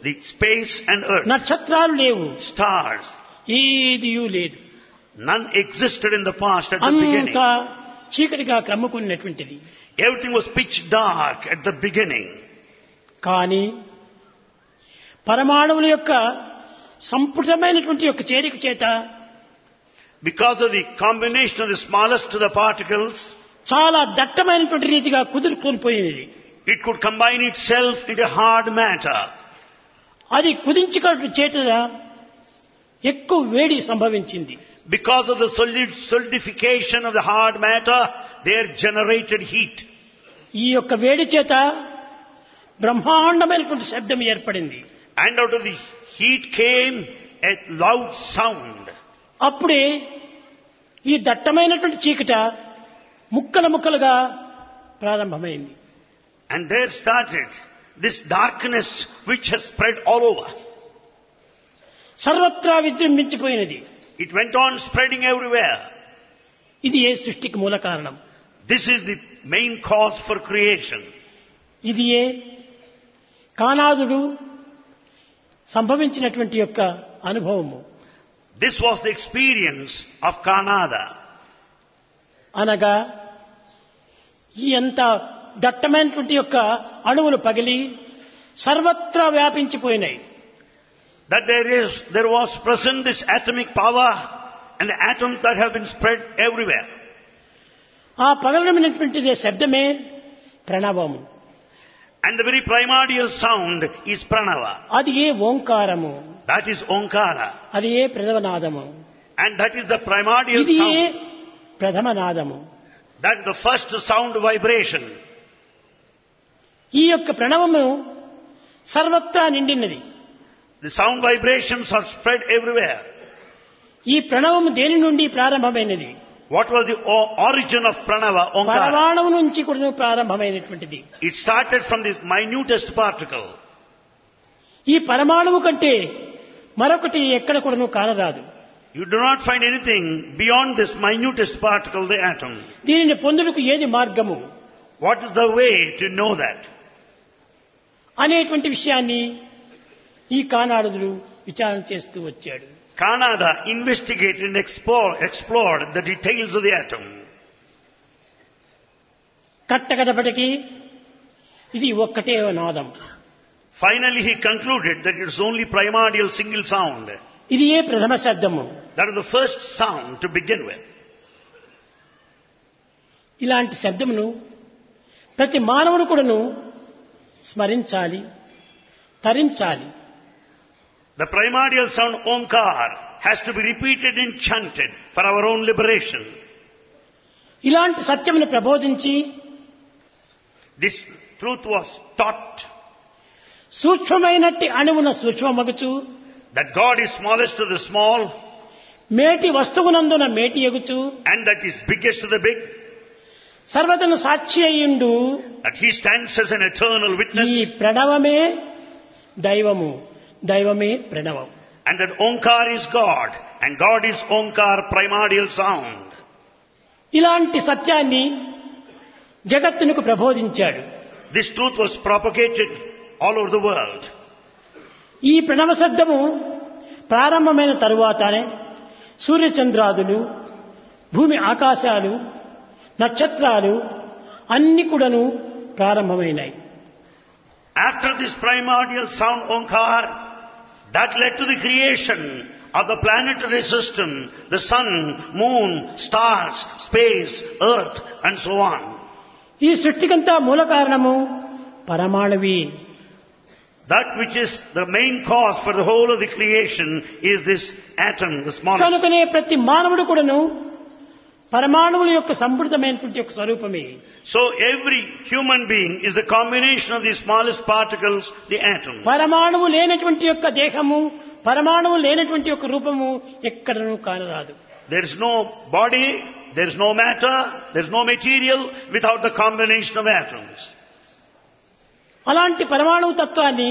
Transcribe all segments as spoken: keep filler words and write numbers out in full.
the space and earth, నక్షత్రాలు లేవు, stars. ఏదియూ లేదు. None existed in the past at the beginning. అంతా చీకటిగా క్రమ్ముకున్నటువంటిది. Everything was pitch dark at the beginning. కానీ పరమాణువుల యొక్క సంపుటమైనటువంటి యొక్క చేరిక చేత Because of the combination of the smallest to the particles, చాలా దట్టమైనటువంటి రీతిగా కుదురుకొని పోయినది. it could combine itself into hard matter. అది కుదించుకున్న చేత ఎక్కువ వేడి సంభవించింది. Because of the solid solidification of the hard matter, there generated heat. ఈ యొక్క వేడి చేత బ్రహ్మాండమైనటువంటి శబ్దం ఏర్పడింది. And out of the heat came a loud sound. అప్పుడే ఈ దట్టమైనటువంటి చీకట ముక్కలు ముక్కలుగా ప్రారంభమైంది. And there started this darkness which has spread all over. సర్వత్రా విజృంభించిపోయినది. It went on spreading everywhere. ఇది ఏ సృష్టికి మూల కారణం. This is the main cause for creation. ఇది ఏ కానాదుడు సంభవించినటువంటి యొక్క అనుభవము. This was the experience of Kanada. అనగా ఈ ఎంత దట్టమైనటువంటి యొక్క అణువులు పగిలి సర్వత్రా వ్యాపించిపోయినాయి. That there is, there was present this atomic power and the atoms that have been spread everywhere. ఆ పగలమైనటువంటిదే శబ్దమే ప్రణవము. And the very primordial sound is Pranava. అది ఏ ఓంకారము. That is Onkara. అది ఏ ప్రథమనాదము. And that is the primordial ఇది ఏ sound. ప్రథమనాదము. That is the first sound vibration. ఈ యొక్క ప్రణవము సర్వత్రా నిండినది. The sound vibrations are spread everywhere. ఈ ప్రణవము దేని నుండి ప్రారంభమైనది? What was the o- origin of Pranava, Onkara? పరమాణువు నుంచి కూడా ప్రారంభమైనటువంటిది. It started from this minutest particle. ఈ పరమాణువు కంటే మరొకటి ఎక్కడ కూడా కానరాదు. You do not find anything beyond this minutest particle, the atom. దీనిని పొందుటకు ఏది మార్గము What is the way to know that? అనేటువంటి విషయాన్ని ఈ కానాడులు విచారణ చేస్తూ వచ్చాడు. Kanada investigated and explore, explored the details of the atom. కట్టకడపటికి ఇది ఒక్కటే నాదం. Finally he concluded that it is only primordial single sound. ఇది ఏ ప్రథమ శబ్దము. That is the first sound to begin with. ఇలాంటి శబ్దమును ప్రతి మానవుడు కూడాను స్మరించాలి, తరించాలి. The primordial sound Omkar has to be repeated and chanted for our own liberation. ఇలాంటి సత్యమును ప్రబోధించి This truth was taught, సూక్ష్మమైనట్టి అణువున సూక్ష్మమగుచు that God is smallest to the small మేటి వస్తువునందున మేటి ఎగుచు and that is biggest to the big, సర్వతను Sakshi అయ్యుండు. that He stands as an eternal ఈ witness, ప్రణవమే దైవము, దైవమే ప్రణవం. and that Omkar is God and God is Omkar, primordial sound. ఇలాంటి సత్యాన్ని జగత్తునకు ప్రబోధించాడు. This truth was propagated all over the world. ఈ ప్రణవ శబ్దము ప్రారంభమైన తరువాతనే సూర్యచంద్రాదులు, భూమి ఆకాశాలు, నక్షత్రాలు అన్ని కూడాను ప్రారంభమైనాయి. After this primordial sound Omkar, that led to the creation of the planetary system, the sun, moon, stars, space, earth and so on. ఈ సృష్టికంతా మూల కారణము పరమాణువి. That which is the main cause for the whole of the creation is this atom, the smallest. కనుకనే ప్రతి మానవుడు కూడాను పరమాణువుల యొక్క సంపృతమైనటువంటి యొక్క స్వరూపమే. So every human being is the combination of the smallest particles, the atom. పరమాణువు లేనటువంటి యొక్క దేహము, పరమాణువు లేనటువంటి యొక్క రూపము ఎక్కడనూ కానరాదు. There is no body, there is no matter, there is no material without the combination of atoms. అలాంటి పరమాణువు తత్వాన్ని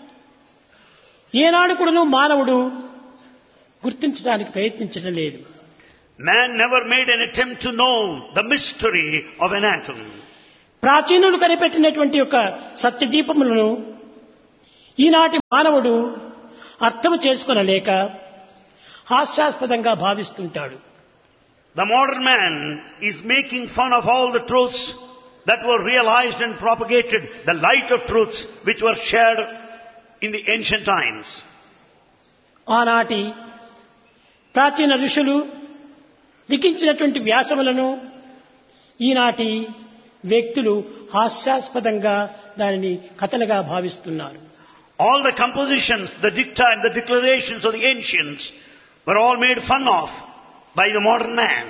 ఏనాడు కూడాను మానవుడు గుర్తించడానికి ప్రయత్నించడం లేదు. Man never made an attempt to know the mystery of an atom. ప్రాచీనులు కనిపెట్టినటువంటి యొక్క సత్యదీపములను ఈనాటి మానవుడు అర్థం చేసుకొనలేక హాస్యాస్పదంగా భావిస్తుంటాడు. The modern man is making fun of all the truths that were realized and propagated, the light of truths which were shared in the ancient times. ఆనాటి ప్రాచీన ఋషులు లిఖించినటువంటి వ్యాసములను ఈనాటి వ్యక్తులు హాస్యాస్పదంగా దానిని కథలుగా భావిస్తున్నారు. All the compositions, the dicta and the declarations of the ancients were all made fun of by the modern man.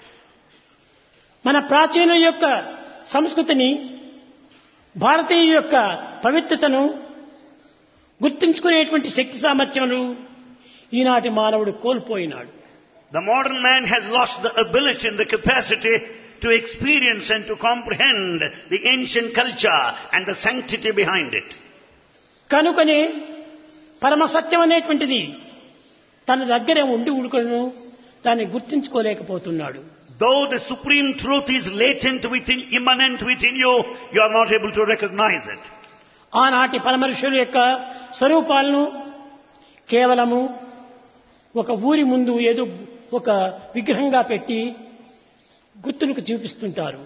మన ప్రాచీన యొక్క సంస్కృతిని, భారతీయ యొక్క పవిత్రతను గుర్తించుకునేటువంటి శక్తి సామర్థ్యములు ఈనాటి మానవుడు కోల్పోయినాడు. The modern man has lost the ability and the capacity to experience and to comprehend the ancient culture and the sanctity behind it. కనుకనే పరమ సత్యం అనేటువంటిది తన దగ్గర ఉండి ఉడుకును దాన్ని గుర్తించుకోలేకపోతున్నాడు. Though the supreme truth is latent within, immanent within you, you are not able to recognize it. ఆనాటి పరమ ఋషుల యొక్క స్వరూపాలను కేవలము ఒక ఊరి ముందు ఏదో ఒక విగ్రహంగా పెట్టి గుర్తులకు చూపిస్తుంటారు.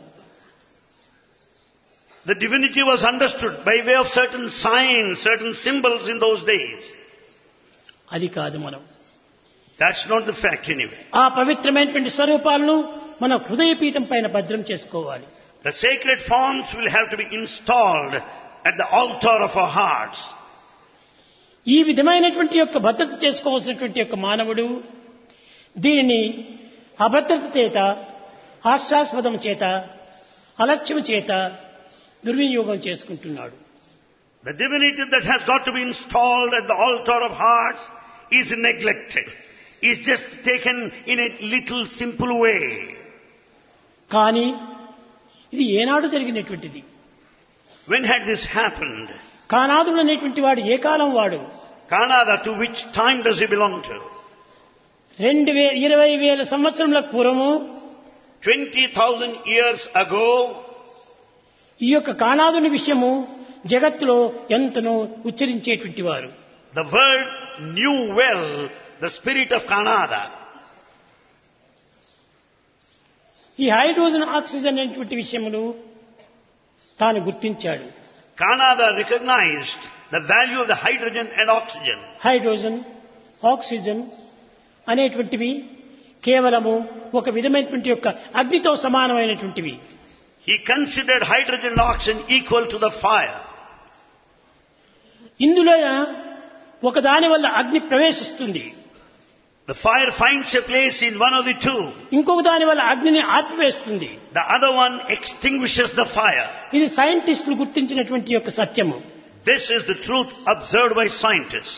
The divinity was understood by way of certain signs, certain symbols in those days. అది కాదు మనం. That's not the fact anyway. ఆ పవిత్రమైనటువంటి స్వరూపాలను మన హృదయపీఠం పైన భద్రం చేసుకోవాలి. The sacred forms will have to be installed at the altar of our hearts. ఈ విధమైనటువంటి యొక్క భద్రత చేసుకోవాల్సినటువంటి యొక్క మానవుడు దీనిని అభద్రత చేత, హాస్యాస్పదం చేత, అలక్ష్యం చేత దుర్వినియోగం చేసుకుంటున్నాడు. The divinity that has got to be installed at the altar of hearts is neglected, is just taken in a little simple way. కానీ ఇది ఏనాడు జరిగినటువంటిది? When had this happened? కానాదుడు అనేటువంటి వాడు ఏ కాలం వాడు? Kanada, to which time does he belong to? రెండు వే ఇరవై వేల సంవత్సరముల పూర్వము twenty thousand years ago, ఈ యొక్క కానాదుని విషయము జగత్తులో ఎంతనో ఉచ్చరించేటువంటి వారు. the world knew well the spirit of Kanada. ఈ హైడ్రోజన్ ఆక్సిజన్ అనేటువంటి విషయములు తాను గుర్తించాడు. Kanada recognized the value of the hydrogen and oxygen. Hydrogen, oxygen అనేటువంటివి కేవలము ఒక విధమైనటువంటి యొక్క అగ్నితో సమానమైనటువంటివి. He considered hydrogen and oxygen equal to the fire. ఇందులో ఒక దాని వల్ల అగ్ని ప్రవేశిస్తుంది, The fire finds a place in one of the two. ఇంకొక దాని వల్ల అగ్నిని ఆర్పివేస్తుంది. The other one extinguishes the fire. ఇది సైంటిస్టులు గుర్తించినటువంటి యొక్క సత్యము. This is the truth observed by scientists.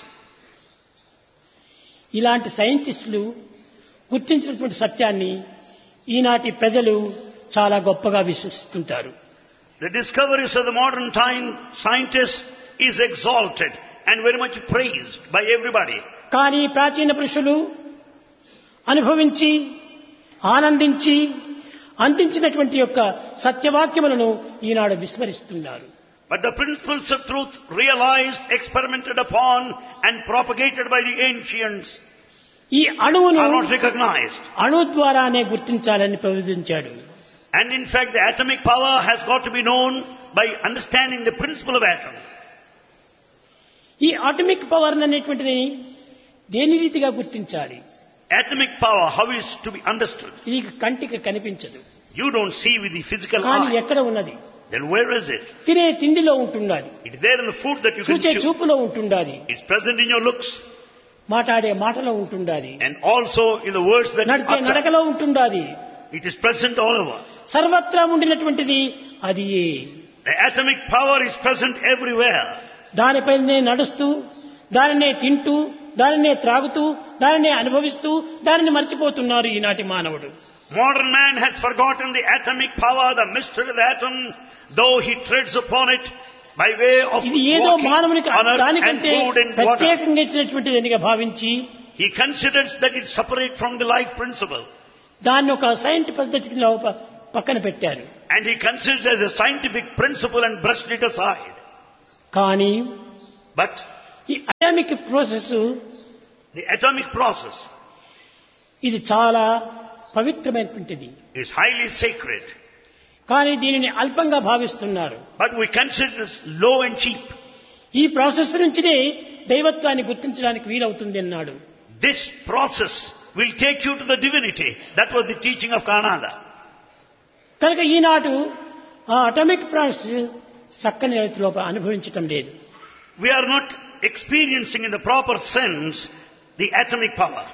ఇలాంటి సైంటిస్టులు గుర్తించినటువంటి సత్యాన్ని ఈనాటి ప్రజలు చాలా గొప్పగా విశ్వసిస్తుంటారు. The discoveries of the modern time scientists is exalted and very much praised by everybody. కానీ ప్రాచీన పురుషులు అనుభవించి ఆనందించి అందించినటువంటి యొక్క సత్యవాక్యములను ఈనాడు విస్మరిస్తున్నారు. But the principles of truth realized, experimented upon and propagated by the ancients ఈ అణువును are not recognized. అణు ద్వారానే గుర్తించాలని ప్రబోధించాడు. And in fact the atomic power has got to be known by understanding the principle of atom. ఈ atomic power అనేటువంటిది దేని రీతిగా గుర్తించాలి? Atomic power, how is to be understood? ఇది కంటికి కనిపించదు. You don't see with the physical కానీ eye. ఎక్కడ ఉన్నది? Then where is it? తినే తిండిలో ఉంటున్నది, It is there in the food that you can చూచే chew. చూపులో ఉంటున్నది, It's present in your looks మాట్లాడే మాటలో ఉంటున్నది, and also in the words that you నడిచే utter. నడకలో ఉంటున్నది. It is present all over. సర్వత్రా ఉండినటువంటిది అది. The atomic power is present everywhere. దానిపైనే నడుస్తూ, దానినే తింటూ, దానినే త్రాగుతూ, దానినే అనుభవిస్తూ, దానిని మర్చిపోతున్నారు ఈనాటి మానవుడు. Modern man has forgotten the atomic power, the mystery of the atom, though he treads upon it by way of ఇది ఏదో walking మానవునికి on earth and దానికంటే food and water. ప్రత్యేకంగా ఇచ్చినటువంటిదిగా భావించి He considers that it's separate from the life principle. దాన్ని ఒక saint పద్ధతిలో ప- పక్కన పెట్టారు. And he considers it as a scientific principle and brushed it aside. కానీ But ఈ atomic process The atomic process ఇది చాలా పవిత్రమైనటువంటిది. is highly sacred, కానీ దీనిని అల్పంగా భావిస్తున్నారు. but we consider this low and cheap. ఈ ప్రాసెస్ నుంచినే దైవత్వాన్ని గుర్తించడానికి వీలవుతుంది అన్నాడు. This process will take you to the divinity. That was the teaching of Kanada. కనుక ఈనాడు ఆ అటామిక్ ప్రాసెస్ చక్కని రీతిలో అనుభవించటం లేదు. We are not experiencing in the proper sense the atomic power.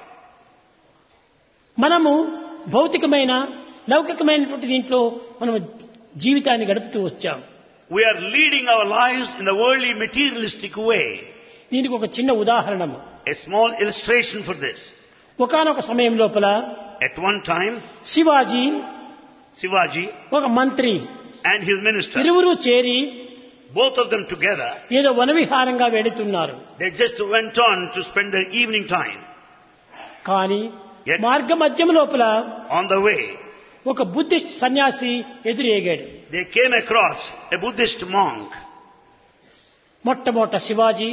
మనము భౌతికమైన లౌకికమైనటువంటి దీంట్లో మనం జీవితాన్ని గడుపుతూ వచ్చాం. We are leading our lives in the worldly materialistic way. దీనికి ఒక చిన్న ఉదాహరణము, A small illustration for this. ఒకానొక సమయం లోపల At one time, Shivaji Shivaji ఒక మంత్రి and his minister, ఇరువురు చేరి both of them together, ఏదో వనవిహారంగా వెళుతున్నారు. they just went on to spend their evening time. కానీ Yet- మార్గ మధ్యం లోపల On the way, ఒక బుద్ధిస్ట్ సన్యాసి ఎదురేగాడు. they came across a Buddhist monk. మొట్టమొదట శివాజీ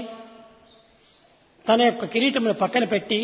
తన యొక్క కిరీటమును పక్కన పెట్టి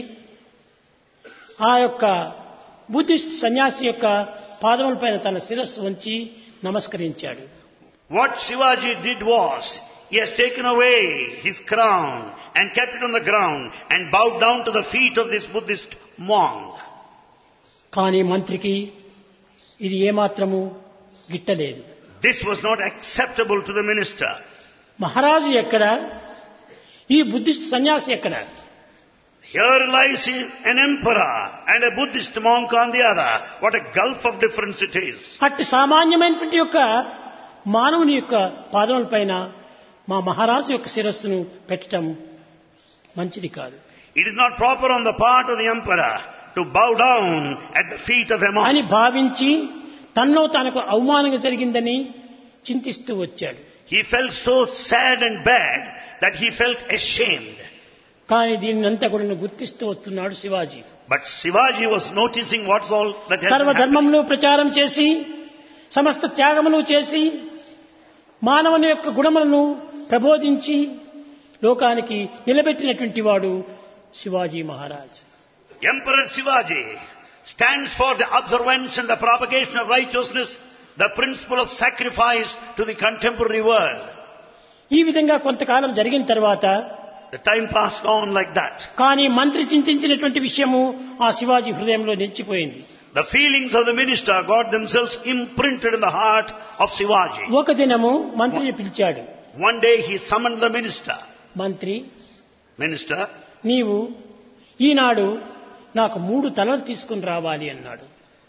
ఆ యొక్క బుద్ధిస్ట్ సన్యాసి యొక్క పాదములపైన తన శిరస్సు ఉంచి నమస్కరించాడు. What Shivaji did was, he has taken away his crown and kept it on the ground and bowed down to the feet of this Buddhist monk. కానీ మంత్రికి ఇది ఏమాత్రము గిట్టలేదు. This was not acceptable to the minister. మహారాజు ఎక్కడ, ఈ Buddhist సన్యాసి ఎక్కడ? Here lies an emperor and a Buddhist monk on the other. What a gulf of difference it is. అట్టి సామాన్యమైనటువంటి యొక్క మానవుని యొక్క పాదములపైన మా మహారాజు యొక్క శిరస్సును పెట్టడం మంచిది కాదు It is not proper on the part of the emperor to bow down at the feet of a monk. అని భావించి తనలో తనకు అవమానంగా జరిగిందని చింతిస్తూ వచ్చాడు. He felt so sad and bad that he felt ashamed. కానీ దీన్నంతా కూడా గుర్తిస్తూ వస్తున్నాడు Shivaji. But Shivaji was noticing what's all that has happened. సర్వధర్మమును ప్రచారం చేసి సమస్త త్యాగమును చేసి మానవుని యొక్క గుణములను ప్రబోధించి లోకానికి నిలబెట్టినటువంటి వాడు Shivaji Maharaj. Emperor Shivaji stands for the observance and the propagation of righteousness, the principle of sacrifice to the contemporary world. ఈ విధంగా కొంతకాలం జరిగిన తర్వాత The time passed on like that. కానీ మంత్రి చింతించినటువంటి విషయము ఆ శివాజీ హృదయంలో నిలిచిపోయింది. The feelings of the minister got themselves imprinted in the heart of Shivaji. ఒక దినము మంత్రిని పిలిచాడు. One day he summoned the minister. మంత్రి, Minister, నీవు ఈనాడు నాకు మూడు తలలు తీసుకుని రావాలి అన్నాడు.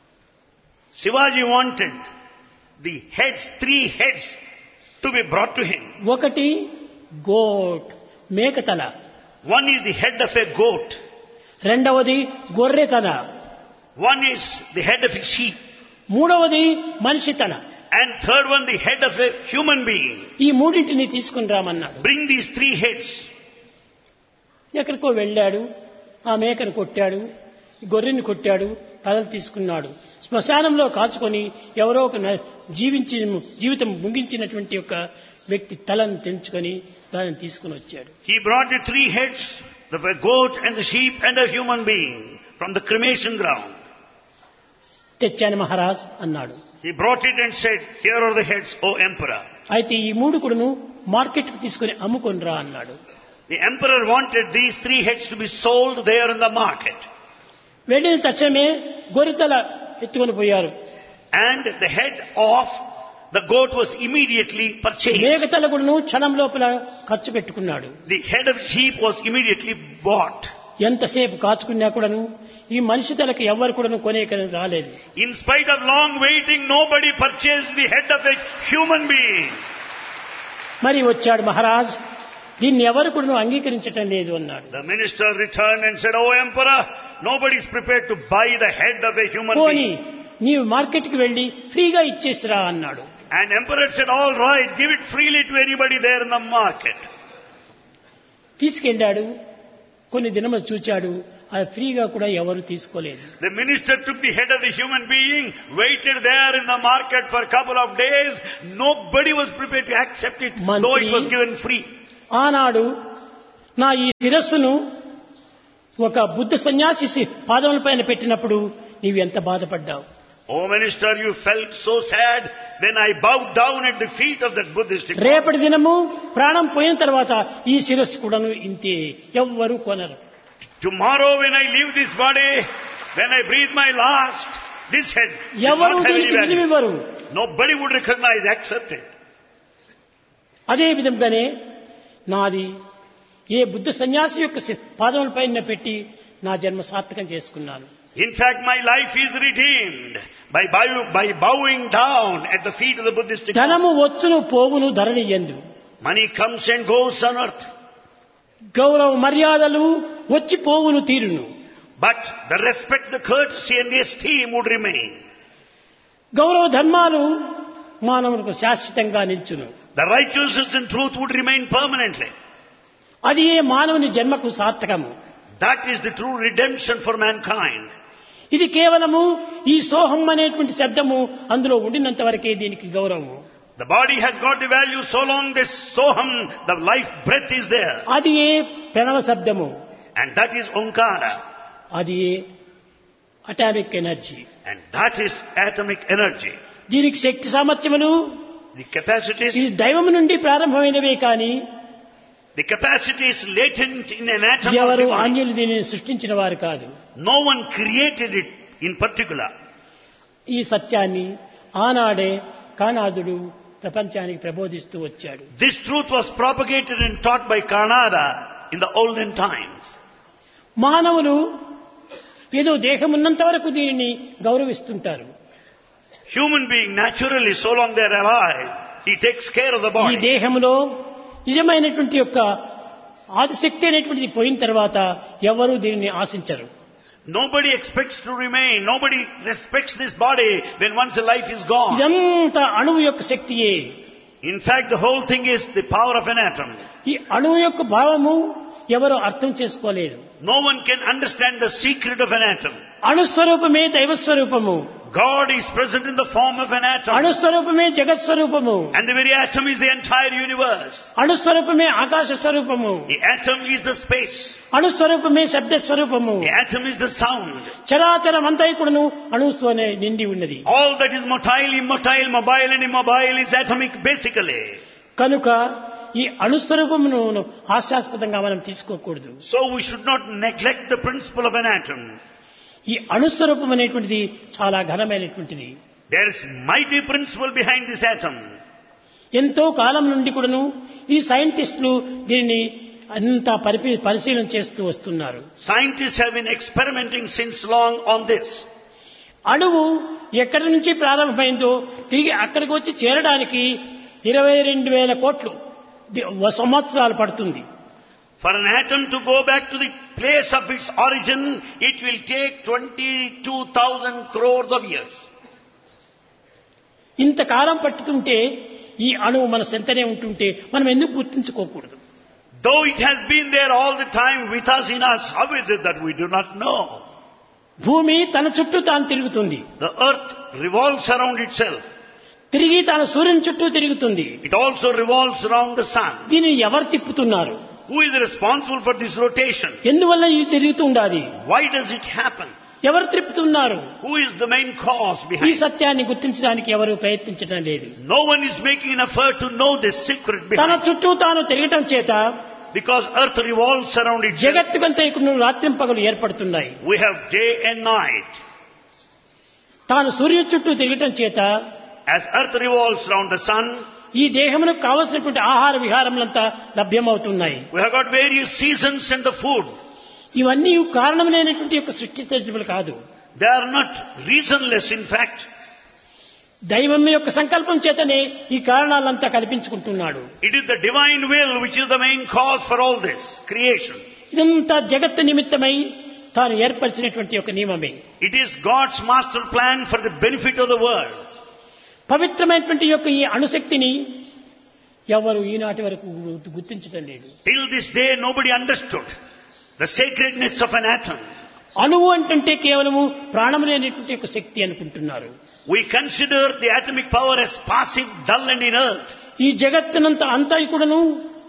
Shivaji wanted the heads, three heads to be brought to him. ఒకటి గోట్ మేక తల, One is the head of a goat. రెండవది గొర్రె తల, One is the head of a sheep. మూడవది మనిషి తల. And third one, the head of a human being. ఈ మూడింటిని తీసుకుని రామన్నాడు. Bring these three heads. ఎక్కడికో వెళ్ళాడు, ఆ మేకను కొట్టాడు, గొర్రెని కొట్టాడు, తలలు తీసుకున్నాడు. శ్మశానంలో కాచుకొని ఎవరో ఒక న- జీవించి జీవితం ముగించినటువంటి యొక్క వ్యక్తి తలను తెంచుకొని దానిని తీసుకుని వచ్చాడు. He brought the three heads of a goat and the sheep and a human being from the cremation ground. తెచ్చాను మహారాజ్ అన్నాడు. He brought it and said, here are the heads, O emperor. అయితే ఈ మూడు కూడాను మార్కెట్కు తీసుకుని అమ్ముకొని రా అన్నాడు. The emperor wanted these three heads to be sold there in the market. వెళ్ళిన తక్షణమే గొర్రెతల ఎత్తుకొని పోయారు. And the head of the goat was immediately purchased. మేకతల కూడాను క్షణం లోపల ఖర్చు పెట్టుకున్నాడు. The head of sheep was immediately bought. ఎంతసేపు కాచుకున్నా కూడాను ఈ మనిషి తలకి ఎవ్వరు కూడాను కొనేకని రాలేదు. In spite of long waiting, nobody purchased the head of a human being. మరి వచ్చాడు మహారాజ్, దీన్ని ఎవరు కూడాను అంగీకరించటం లేదు అన్నాడు. The minister returned and said, O emperor, nobody is prepared to buy the head of a human పోనీ being. నీవు మార్కెట్కి వెళ్ళి ఫ్రీగా ఇచ్చేసిరా అన్నాడు. And emperor said, all right, give it freely to anybody there in the market. తీసుకెళ్ళాడు, కొన్ని దినములు చూచాడు, అది ఫ్రీగా కూడా ఎవరు తీసుకోలేదు. The minister took the head of the human being, waited there in the market for a couple of days. Nobody was prepared to accept it, though it was given free. ఆనాడు నా ఈ శిరస్సును ఒక బుద్ధ సన్యాసి పాదములపైన పెట్టినప్పుడు నీవు ఎంత బాధపడ్డావు. Oh minister, you felt so sad when I bowed down at the feet of that Buddhist. రేపటి దినము ప్రాణం పోయిన తర్వాత ఈ శిరస్సు కూడాను ఇంతే, ఎవ్వరూ కొనరు. Tomorrow when I leave this body, when I breathe my last, this head will ఎవరు not have any దీనికి value. విలువివ్వరు. Nobody would recognize, accept it. అదే విధంగానే నాది ఏ బుద్ధ సన్యాసి యొక్క పాదములపైన పెట్టి నా జన్మ సార్థకం చేసుకున్నాను. In fact, my life is redeemed by, by, by bowing down at the feet of the Buddhist. ధనము వచ్చును పోవును ధరణి యందు. Money comes and goes on earth. గౌరవ మర్యాదలు వచ్చి పోవును తీరును. But the respect, the courtesy and the esteem would remain. గౌరవ ధర్మాలు మానవులకు శాశ్వతంగా నిల్చును. The righteousness and truth would remain permanently. అది ఏ మానవుని జన్మకు సార్థకము. That is the true redemption for mankind. ఇది కేవలము ఈ సోహం అనేటువంటి శబ్దము అందులో ఉండినంత వరకే దీనికి గౌరవము. The body has got the value so long this soham, the life breath is there. అది ఏ ప్రణవ శబ్దము. And that is Omkara. అది ఏ atomic energy. And that is atomic energy. దీనికి శక్తి సామర్థ్యములు The capacities, ఇది దైవము నుండి ప్రారంభమైనవే కానీ the capacity is latent in an atom of ఎవరు divine. అన్యులు దీనిని సృష్టించిన వారు కాదు. No one created it in particular. ఈ సత్యాన్ని ఆనాడే కానాదుడు ప్రపంచానికి ప్రబోధిస్తూ వచ్చాడు. This truth was propagated and taught by Kanada in the olden times. మానవులు ఏదో దేహం ఉన్నంత వరకు దీనిని గౌరవిస్తుంటారు. Human being naturally, so long they are alive, he takes care of the ఈ body. దేహంలో నిజమైనటువంటి యొక్క ఆదిశక్తి అనేటువంటిది పోయిన తర్వాత ఎవరూ దీనిని ఆశించరు. Nobody expects to remain. Nobody respects this body when once the life is gone. ఇదంతా అణువు యొక్క శక్తియే. In fact, the whole thing is the power of an atom. ఈ అణువు యొక్క భావము ఎవరు అర్థం చేసుకోలేరు. No one can understand the secret of an atom. అణుస్వరూపమే దైవస్వరూపము. God is present in the form of an atom. అణుస్వరూపమే జగత్స్వరూపము. And the very atom is the entire universe. అణుస్వరూపమే ఆకాశ స్వరూపము. The atom is the space. అణుస్వరూపమే శబ్ద స్వరూపము. The atom is the sound. చరాచరమంతైకుడును అణుస్వనే నిండి ఉన్నది. All that is motile, immotile, mobile and immobile is atomic basically. కనుక ఈ అణుస్వరూపమును హాస్యాస్పదంగా మనం తీసుకోకూడదు. So we should not neglect the principle of an atom. ఈ అణుస్వరూపం అనేటువంటిది చాలా ఘనమైనటువంటిది. There is mighty principle behind this atom. ఎంతో కాలం నుండి కూడాను ఈ సైంటిస్టులు దీనిని అంతా పరిపీ పరిశీలన చేస్తూ వస్తున్నారు. Scientists have been experimenting since long on this. అణువు ఎక్కడి నుంచి ప్రారంభమైందో తిరిగి అక్కడికి వచ్చి చేరడానికి ఇరవై రెండు వేల కోట్లు సంవత్సరాలు పడుతుంది. For an atom to go back to the place of its origin, it will take twenty-two thousand crores of years. ఇంతకాలం పట్టుతుంటే ఈ అణువు మన సెంతనే ఉంటుంటే మనం ఎందుకు గుర్తించుకోకూడదు? Though it has been there all the time with us in us, how is it that we do not know? భూమి తన చుట్టూ తాను తిరుగుతుంది. The earth revolves around itself. తిరిగి తాను సూర్యుని చుట్టూ తిరుగుతుంది. It also revolves around the sun. దీనిని ఎవరు తిప్పుతున్నారు? Who is responsible for this rotation? ఎందువల్ల ఇది తిరుగుతుండాలి? Why does it happen? ఎవరు తిప్పుతున్నారు? Who is the main cause ఈ behind? సత్యాన్ని గుర్తించడానికి ఎవరు ప్రయత్నించడం లేదు. No one is making an effort to know this secret తన behind. చుట్టూ తాను తిరగటం చేత Because earth revolves around itself. జగత్తుకంతా ఇక్కడ రాత్రింపగలు ఏర్పడుతున్నాయి. We have day and night. తాను సూర్యుని చుట్టూ తిరగటం చేత As earth revolves around the sun, ఈ దేహమునకు కావలసినటువంటి ఆహార విహారములంతా లభ్యమవుతున్నాయి. we have got various seasons and the food. ఇవన్నీ కారణమైనటువంటి యొక్క సృష్టించబడి కాదు. They are not reasonless, in fact. దైవం యొక్క సంకల్పం చేతనే ఈ కారణాలంతా కల్పించుకుంటున్నాడు. It is the divine will which is the main cause for all this creation. ఇదంతా జగత్తు నిమిత్తమై తాను ఏర్పరిచినటువంటి ఒక నియమమే. It is God's master plan for the benefit of the world. పవిత్రమైనటువంటి యొక్క ఈ అణుశక్తిని ఎవరు ఈనాటి వరకు గుర్తించడం లేదు. Till this day nobody understood the sacredness of an atom. అణువు అంటే కేవలము ప్రాణము లేనటువంటి ఒక శక్తి అనుకుంటున్నారు. We consider the atomic power as passive, dull and inert. ఈ జగత్తునంతా అంతా కూడాను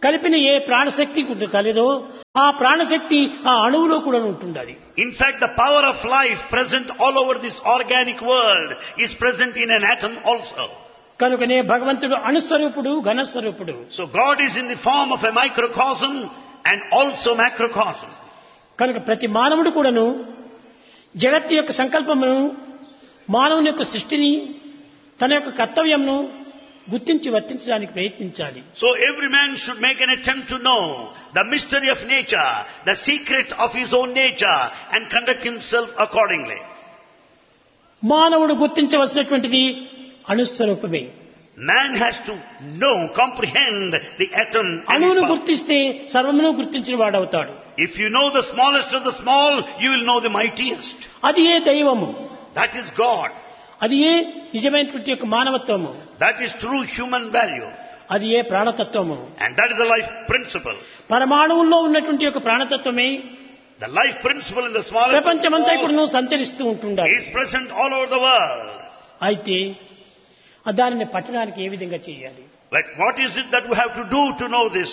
కలిపిన ఏ ప్రాణశక్తి కలదో ఆ ప్రాణశక్తి ఆ అణువులో కూడా ఉంటుండాలి. In fact, the power of life present all over this organic world is present in an atom also. కనుకనే భగవంతుడు అణుస్వరూపుడు ఘనస్వరూపుడు. So God is in the form of a microcosm and also macrocosm. కనుక ప్రతి మానవుడు కూడాను జగత్తు యొక్క సంకల్పమును మానవుని యొక్క సృష్టిని తన యొక్క కర్తవ్యంను గుర్తించి వర్తించడానికి ప్రయత్నించాలి. So every man should make an attempt to know the mystery of nature, the secret of his own nature, and conduct himself accordingly. మానవుడు గుర్తించవలసినటువంటిది అణుస్వరూపమే. Man has to know, comprehend the atom and its అణువును power. గుర్తిస్తే సర్వమును గుర్తించిన వాడవుతాడు. If you know the smallest of the small, you will know the mightiest. అది ఏ దైవము, That is God. అది ఏ నిజమైనటువంటి యొక్క మానవత్వము, That is true human value. అది ఏ ప్రాణతత్వము. And that is the life principle. పరమాణువుల్లో ఉన్నటువంటి యొక్క ప్రాణతత్వమే The life principle in the smallest of ప్రపంచమంతా small కూడా సంచరిస్తూ ఉంటుండాలి. is present all over the world. అయితే దానిని పట్టడానికి ఏ విధంగా చేయాలి? Like what is it that we have to do to know this?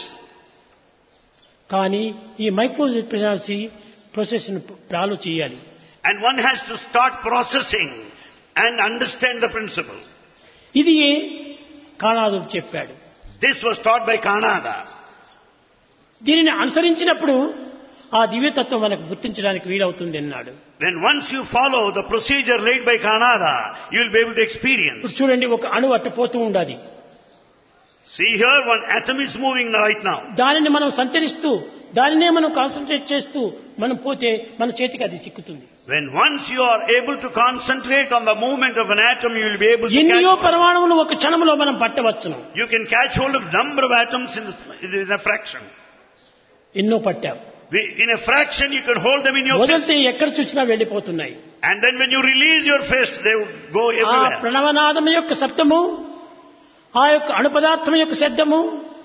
కానీ ఈ మైక్రోజెన్సీ ప్రాసెస్ ను చాలు చేయాలి. And one has to start processing and understand the principle. ఇది కాణాదు చెప్పాడు. This was taught by Kanada. దీనిని అనుసరించినప్పుడు ఆ దివ్యతత్వం మనకు గుర్తించడానికి వీలవుతుంది అన్నాడు. When once you follow the procedure laid by Kanada, you will be able to experience. ఇప్పుడు చూడండి, ఒక అణువు అట్టు పోతూ ఉండాలి. See here, one atom is moving right now. దానిని మనం సంచరిస్తూ దానినే మనం కాన్సన్ట్రేట్ చేస్తూ మనం పోతే మన చేతికి అది చిక్కుతుంది. When once you are able to concentrate on the movement of an atom, you will be able to ఎన్నో catch. పరమాణువులు ఒక క్షణంలో మనం పట్టవచ్చును. You can catch hold of number of atoms in, this, in a fraction. ఎన్నో పట్టాం. We- In a fraction, you can hold them in your fist. వదిలితే ఎక్కడ చూసినా వెళ్ళిపోతున్నాయి. And then when you release your fist, they would go ఆ everywhere. ప్రణవనాదం యొక్క శబ్దము, ఆ యొక్క అణు పదార్థం యొక్క శబ్దము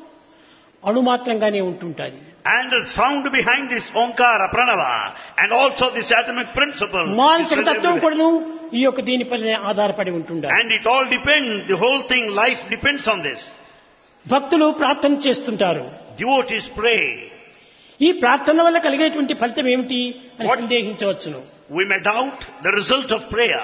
అణుమాత్రంగానే ఉంటుంటుంది. And the sound behind this Omkara, Pranava, and also this atomic principle. is మానసిక present తత్వం everywhere. కూడాను ఈ యొక్క దీనిపైనే ఆధారపడి ఉంటుండాలి. And it all depends, the whole thing, life depends on this. భక్తులు ప్రార్థన చేస్తుంటారు. Devotees pray. ఈ ప్రార్థన వల్ల కలిగేటువంటి ఫలితం ఏమిటి అని What? సందేహించవచ్చును. We may doubt the result of prayer.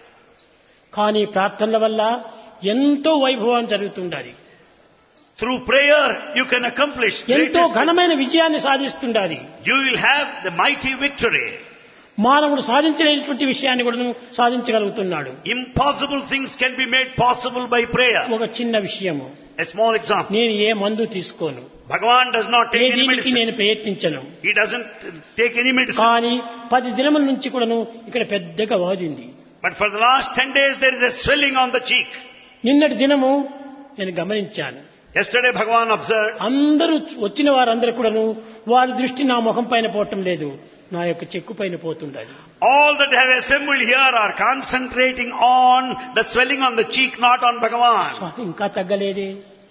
కానీ ప్రార్థనల వల్ల ఎంతో వైభవం జరుగుతుండాలి. Through prayer, you can accomplish ఎంతో greatest. ఘనమైన విజయాన్ని సాధిస్తుండాలి. You will have the mighty victory. మానవుడు సాధించలేనటువంటి విషయాన్ని కూడా సాధించగలుగుతున్నాడు. Impossible things can be made possible by prayer. ఒక చిన్న విషయము, A small example. నేను ఏ మందు తీసుకోను, Bhagavan does not A take any దీనికి medicine. నేను ప్రయత్నించను. He doesn't take any medicine. కానీ పది దినముల నుంచి కూడాను ఇక్కడ పెద్దగా వాదింది. But for the last ten days, there is a swelling on the cheek. నిన్నటి దినము నేను గమనించాను. Yesterday, Bhagavan observed, అందరూ వచ్చిన వారందరూ కూడాను వారి దృష్టి నా ముఖం పైన పోవటం లేదు, నా యొక్క చెక్కు పైన పోతుండాలి. all that have assembled here are concentrating on the swelling on the cheek, not on Bhagavan. స్వామి, ఇంకా తగ్గలేదే,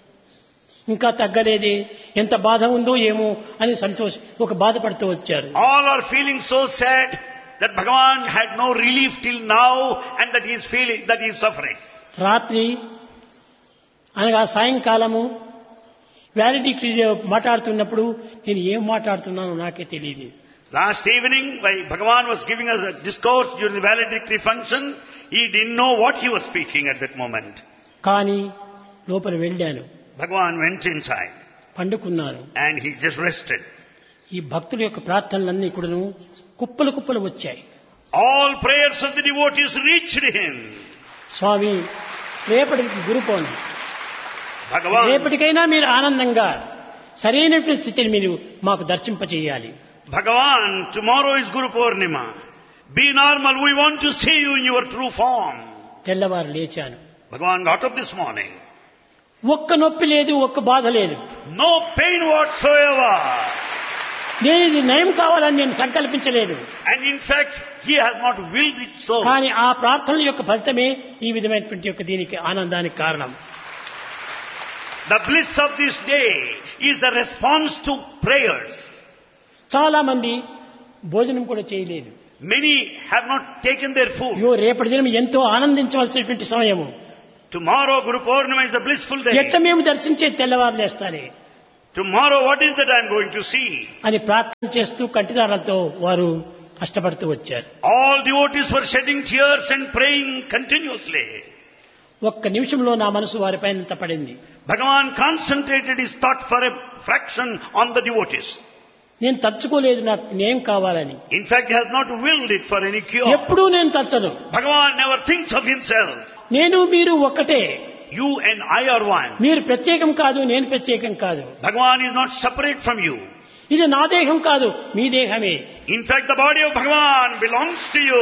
ఇంకా తగ్గలేదే, ఎంత బాధ ఉందో ఏమో అని సంతోష ఒక బాధపడుతూ వచ్చారు. All are feeling so sad that Bhagavan had no relief till now and that he is feeling, that he is suffering. రాత్రి అనగా సాయంకాలము వ్యాలిటీ మాట్లాడుతున్నప్పుడు నేను ఏం మాట్లాడుతున్నానో నాకే తెలియదు. Last evening, while Bhagavan was giving us a discourse during the valedictory function, he didn't know what he was speaking at that moment. కానీ లోపల వెళ్ళాను, Bhagavan went inside పండుకున్నాను. and he just rested. ఈ భక్తుల యొక్క ప్రార్థనలన్నీ కూడాను కుప్పలు కుప్పలు వచ్చాయి. All prayers of the devotees reached him. స్వామి, రేపటికి గురుపౌర్ణమి, Bhagavan, రేపటికైనా మీరు ఆనందంగా సరైనటువంటి స్థితిని మీరు మాకు దర్శింపచేయాలి. Bhagavan, tomorrow is Guru Purnima. Be normal. We want to see you in your true form. తెల్లవారు లేచాను. Bhagavan got up this morning. ఒక్క నొప్పి లేదు, ఒక్క బాధ లేదు. No pain whatsoever. నేను ఇది నయం కావాలని నేను సంకల్పించలేదు. And in fact, he has not willed it so. కానీ ఆ ప్రార్థనల యొక్క ఫలితమే ఈ విధమైనటువంటి యొక్క దీనికి ఆనందానికి కారణం. The bliss of this day is the response to prayers. చాలా మంది భోజనం కూడా చేయలేదు. Many have not taken their food. అయ్యో, రేపటి దినం ఎంతో ఆనందించవలసినటువంటి సమయము. Tomorrow, Guru Purnima, is a blissful day. ఎట్ట మేము దర్శించే తెల్లవారు లేస్తానే. Tomorrow what is that I am going to see? అని ప్రార్థన చేస్తూ కంటిదారాలతో వారు కష్టపడుతూ వచ్చారు. All devotees were shedding tears and praying continuously. ఒక్క నిమిషంలో నా మనసు వారిపైన పడింది. Bhagavan concentrated his thought for a fraction on the devotees. నేను తలుచుకోలేదు నాకు నేం కావాలని. In fact, he has not willed it for any cure. ఎప్పుడూ నేను తలచను. Bhagavan never thinks of himself. నేను మీరు ఒక్కటే. You and I are one. మీరు ప్రత్యేకం కాదు, నేను ప్రత్యేకం కాదు. Bhagavan is not separate from you. ఇది నా దేహం కాదు, మీ దేహమే. In fact, the body of Bhagavan belongs to you.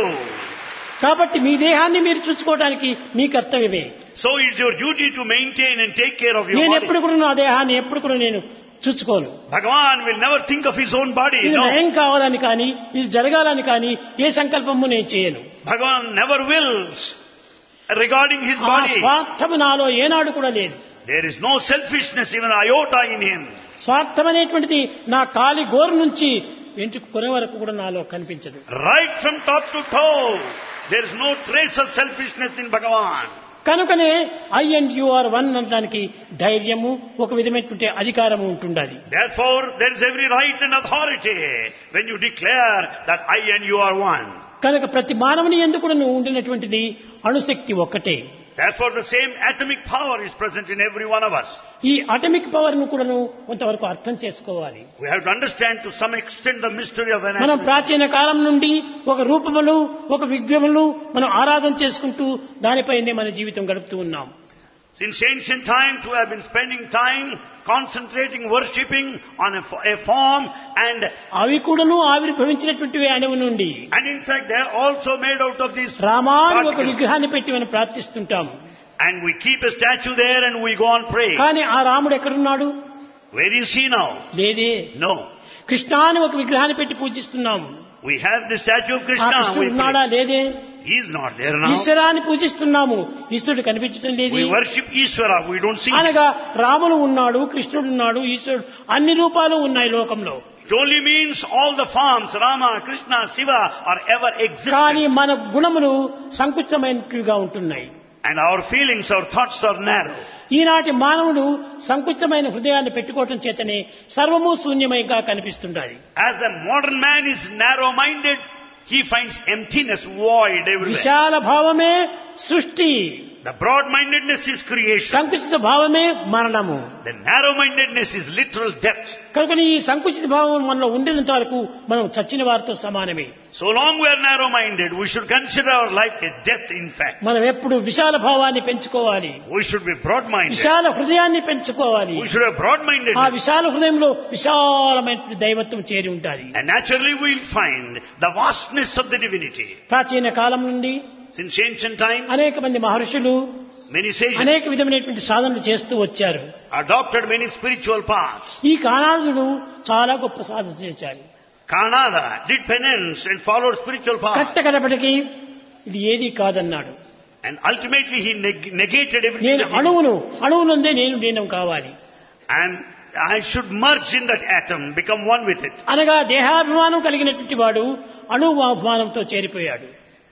కాబట్టి మీ దేహాన్ని మీరు చూసుకోవడానికి మీ కర్తవ్యమే. So it's your duty to maintain and take care of your నేను body. ఎప్పుడు కూడా నా దేహాన్ని ఎప్పుడు కూడా నేను చూసుకోను. Bhagavan will never think of his own body. ఇది No. నయం కావాలని కానీ ఇది జరగాలని కానీ ఏ సంకల్పము నేను చేయను. Bhagavan never wills regarding his ఆ body. స్వార్థము నాలో ఏనాడు కూడా లేదు. There is no selfishness, even iota in him. స్వార్థం అనేటువంటిది నా కాలి గోరు నుంచి వెంట్రుక కొన వరకు కూడా నాలో కనిపించదు. Right from top to toe, there is no trace of selfishness in Bhagavan. కనుకనే I and you are one అనడానికి ధైర్యము ఒక విధమైనటువంటి అధికారము ఉంటుండాలి. Therefore, there is every right and authority when you declare that I and you are one. కనుక ప్రతి మానవుని యందు కూడా ఉండినటువంటిది అణుశక్తి ఒక్కటే. Therefore, the same atomic power is present in every one of us. ఈ అటమిక్ పవర్ ను కూడా కొంతవరకు అర్థం చేసుకోవాలి. We have to understand to some extent the mystery of an మనం atom. ప్రాచీన కాలం నుండి ఒక రూపములు ఒక విగ్రహములు మనం ఆరాధన చేసుకుంటూ దానిపైనే మన జీవితం గడుపుతూ ఉన్నాం. Since ancient times, we have been spending time concentrating, worshipping on a, fo- a form, and అవి కూడాను ఆవిర్భవించినటువంటివి అణువు నుండి. and in fact they are also made out of these రామాని ఒక particles. విగ్రహాన్ని పెట్టి మనం ప్రార్థిస్తుంటాము. And we keep a statue there and we go on praying. కానీ ఆ రాముడు ఎక్కడున్నాడు? Where is he now? లేదే. No. కృష్ణ అని ఒక విగ్రహాన్ని పెట్టి పూజిస్తున్నాము. We have the statue of ఆ Krishna. కృష్ణుడు We ఉన్నాడా? pray. లేదే. He is not there now. ఈశ్వరాన్ని పూజిస్తున్నాము. ఈశ్వరుడు కనిపించడం లేదు. We worship Ishvara. We don't see him. అనగా రాముడు ఉన్నాడు, కృష్ణుడు ఉన్నాడు, ఈశ్వరుడు అన్ని రూపాలు ఉన్నాయి లోకంలో. It only means all the forms, Rama, Krishna, Shiva, are ever కానీ existent. మన గుణములు సంకుచితమైనట్టుగా ఉంటున్నాయి. And our feelings, our thoughts are narrow. ఈనాటి మానవుడు సంకుచితమైన హృదయాన్ని పెట్టుకోవటం చేతనే సర్వము శూన్యమైగా కనిపిస్తుండాలి. As the modern man is narrow-minded, he finds emptiness, void everywhere. విశాల భావమే సృష్టి, The broad-mindedness is creation. సంకుచిత భావమే మరణము. The narrow-mindedness is literal death. కనుక ఈ సంకుచిత భావం మనలో ఉండినంత వరకు మనం చచ్చిన వారితో సమానమే. So long we are narrow-minded, we should consider our life a death in fact. మనం ఎప్పుడు విశాల భావాన్ని పెంచుకోవాలి. We should be broad-minded. విశాల హృదయాన్ని పెంచుకోవాలి. We should have ఆ broad-mindedness. విశాల హృదయంలో విశాలమైన దైవత్వం చేరి ఉండాలి. And naturally we will find the vastness of the divinity. ప్రాచీన కాలం నుండి Since ancient times, అనేక మంది మహర్షులు many sages అనేక విధమైనటువంటి సాధనలు చేస్తూ వచ్చారు. adopted many spiritual paths. ఈ కానాదుడు చాలా గొప్ప సాధన చేశారు. Kanada did penance and followed spiritual paths. కట్టకడపటికి ఇది ఏది కాదన్నాడు. And ultimately he neg- negated everything. నేను that he అణువును అణువునందే నేను లీనం కావాలి. And I should merge in that atom, become one with it. అనగా దేహాభిమానం కలిగినటువంటి వాడు అణువాభిమానంతో చేరిపోయాడు.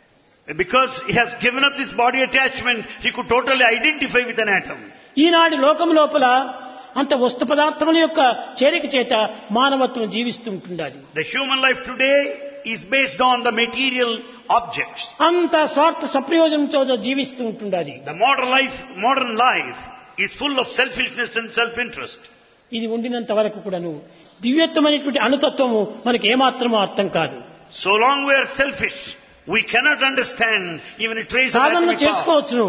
Because he has given up this body attachment, he could totally identify with an atom. ఈనాటి లోకం లోపల అంత వస్తు పదార్థముల యొక్క చేరిక చేత మానవత్వం జీవిస్తూ ఉంటుండాలి. The human life today is based on the material objects. అంత స్వార్థ సప్రయోజనంతో జీవిస్తూ ఉంటుండాలి. The modern life, modern life is full of selfishness and self-interest. ఇది ఉండినంత వరకు కూడాను దివ్యత్వమైనటువంటి అణుతత్వము మనకి ఏమాత్రమూ అర్థం కాదు. So long we are selfish, we cannot understand even a trace of సాధనలు atomic power. చేసుకోవచ్చును,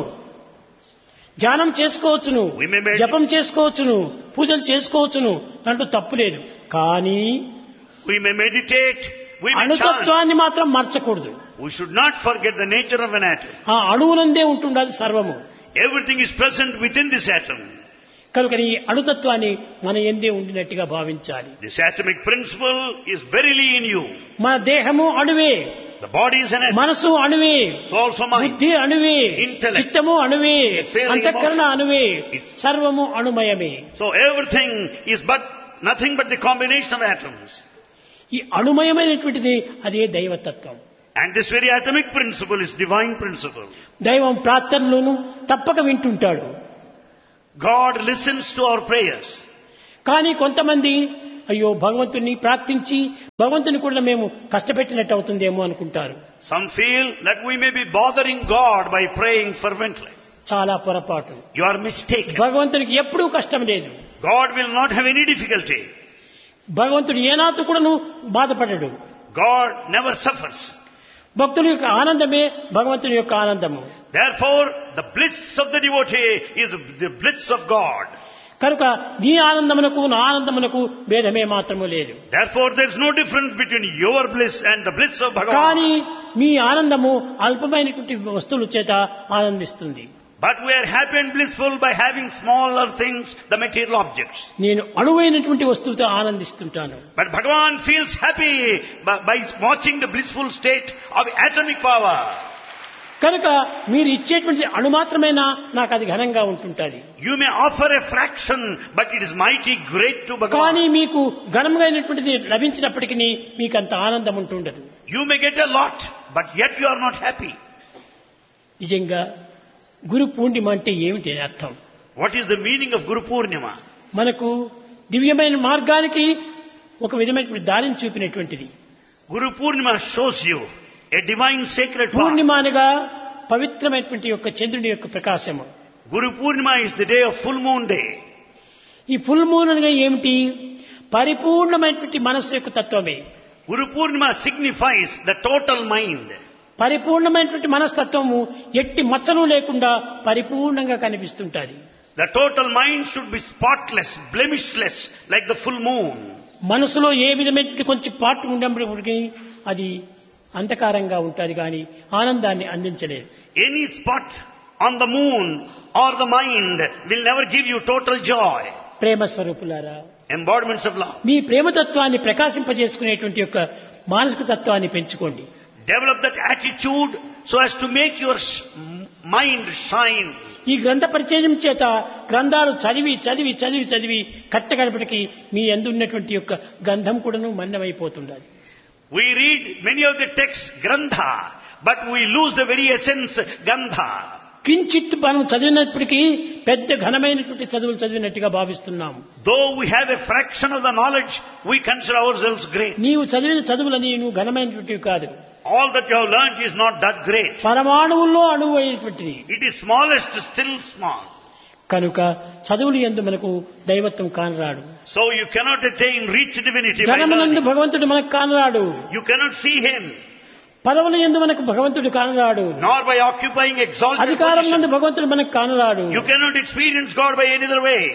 ధ్యానం చేసుకోవచ్చును, We may medit- జపం చేసుకోవచ్చును, పూజలు చేసుకోవచ్చును, దాంట్లో తప్పు లేదు. కానీ We may meditate, we may chant. అణుతత్వాన్ని మాత్రం మర్చకూడదు. We should not forget the nature of an atom. ఆ అణువునందే ఉంటుండాలి సర్వము. Everything is present within this atom. కనుక ఈ అణుతత్వాన్ని మన ఎందే ఉండినట్టుగా భావించాలి. This atomic principle is verily in you. మన దేహము అణువే, The body is an atom. మనసు అణువే, So also mind. బుద్ధి అణువే, Intellect. చిత్తము అణువే, Feeling, అంతఃకరణ emotion. అణువే, It's- సర్వము అణుమయమే. So everything is but nothing but the combination of atoms. ఈ అణుమయమైనటువంటిది అదే దైవతత్వం. And this very atomic principle is divine principle. దైవం ప్రార్థనలోను తప్పక వింటుంటాడు. God listens to our prayers. కానీ కొంతమంది అయ్యో భగవంతుని ప్రార్థించి భగవంతుని కూడా మేము కష్టపెట్టినట్టు అవుతుందేమో అనుకుంటారు. Some feel that we may be bothering God by praying fervently. చాలా పొరపాటు. You are mistaken. భగవంతునికి ఎప్పుడూ కష్టం లేదు. God will not have any difficulty. భగవంతుడు ఏనాడు కూడాను బాధపడడు. God never suffers. భక్తుల యొక్క ఆనందమే భగవంతుని యొక్క ఆనందము. Therefore, the bliss of the devotee is the bliss of God. కనుక నీ ఆనందమునకు నా ఆనందమునకు భేదమే మాత్రము లేదు. Therefore, there is no difference between your bliss and the bliss of Bhagavan. కానీ మీ ఆనందము అల్పమైనటువంటి వస్తువుల చేత ఆనందిస్తుంది. But we are happy and blissful by having smaller things, the material objects. నేను అణువైనటువంటి వస్తువుతో ఆనందిస్తుంటాను. But Bhagavan feels happy by, by watching the blissful state of atomic power. కనుక మీరు ఇచ్చేటువంటి అణు మాత్రమేనా నాకు అది ఘనంగా ఉంటుంటుంది. You may offer a fraction, but it is mighty great to Bhagavan. కానీ మీకు ఘనమైనటువంటిది లభించినప్పటికీ మీకు అంత ఆనందం ఉంటుండదు. You may get a lot, but yet you are not happy. నిజంగా గురు పూర్ణిమ అంటే ఏమిటి అర్థం? What is the meaning of Guru Purnima? మనకు దివ్యమైన మార్గానికి ఒక విధమైనటువంటి దారిని చూపినటువంటిది. Guru Purnima shows you a divine sacred path. పూర్ణిమ అనగా పవిత్రమైనటువంటి యొక్క చంద్రుని యొక్క ప్రకాశము. Guru Purnima is the day of full moon day. ఈ ఫుల్ మూన్ అనగా ఏమిటి? పరిపూర్ణమైనటువంటి మనస్సు యొక్క తత్వమే. Guru Purnima signifies the total mind. పరిపూర్ణమైనటువంటి మనస్తత్వము ఎట్టి మచ్చలు లేకుండా పరిపూర్ణంగా కనిపిస్తుంటది. The total mind should be spotless, blemishless, like the full moon. మనసులో ఏ విధమైన కొంచెం పాటు ఉన్నప్పటికీ అది అంధకారంగా ఉంటుంది కానీ ఆనందాన్ని అందించలేదు. Any spot on the moon or the mind will never give you total joy. ప్రేమ స్వరూపులారా, Embodiments of love. మీ ప్రేమతత్వాన్ని ప్రకాశింపజేసుకునేటువంటి యొక్క మానసిక తత్వాన్ని పెంచుకోండి. Develop that attitude so as to make your mind shine. ఈ గ్రంథ పరిచయం చేత గ్రంథాలు చదివి చదివి చదివి చదివి కట్టగడపటికి మీ యందు ఉన్నటువంటి యొక్క గంధం కూడాను మన్నమైపోతుండాలి. We read many of the texts grantha, but we lose the very essence gandha. కించిత్ మనం చదివినప్పటికీ పెద్ద ఘనమైనటువంటి చదువులు చదివినట్టుగా భావిస్తున్నాము. Though we have a fraction of the knowledge, we consider ourselves great. నీవు చదివిన చదువులని నువ్వు ఘనమైనటువంటివి కాదు. All that you have learnt is not that great. పరమాణువుల్లో అణువు అయినటువంటిది. It is smallest, still small. కనుక చదువులు యందు మనకు దైవత్వం కానరాడు. So you cannot attain rich divinity by ధనమునందు learning. భగవంతుడు మనకు కానరాడు. You cannot see him, పదవుల యందు మనకు భగవంతుడు కానరాడు. nor by occupying exalted అధికారం నందు position. భగవంతుడు మనకు కానరాడు. You cannot experience God by any other way.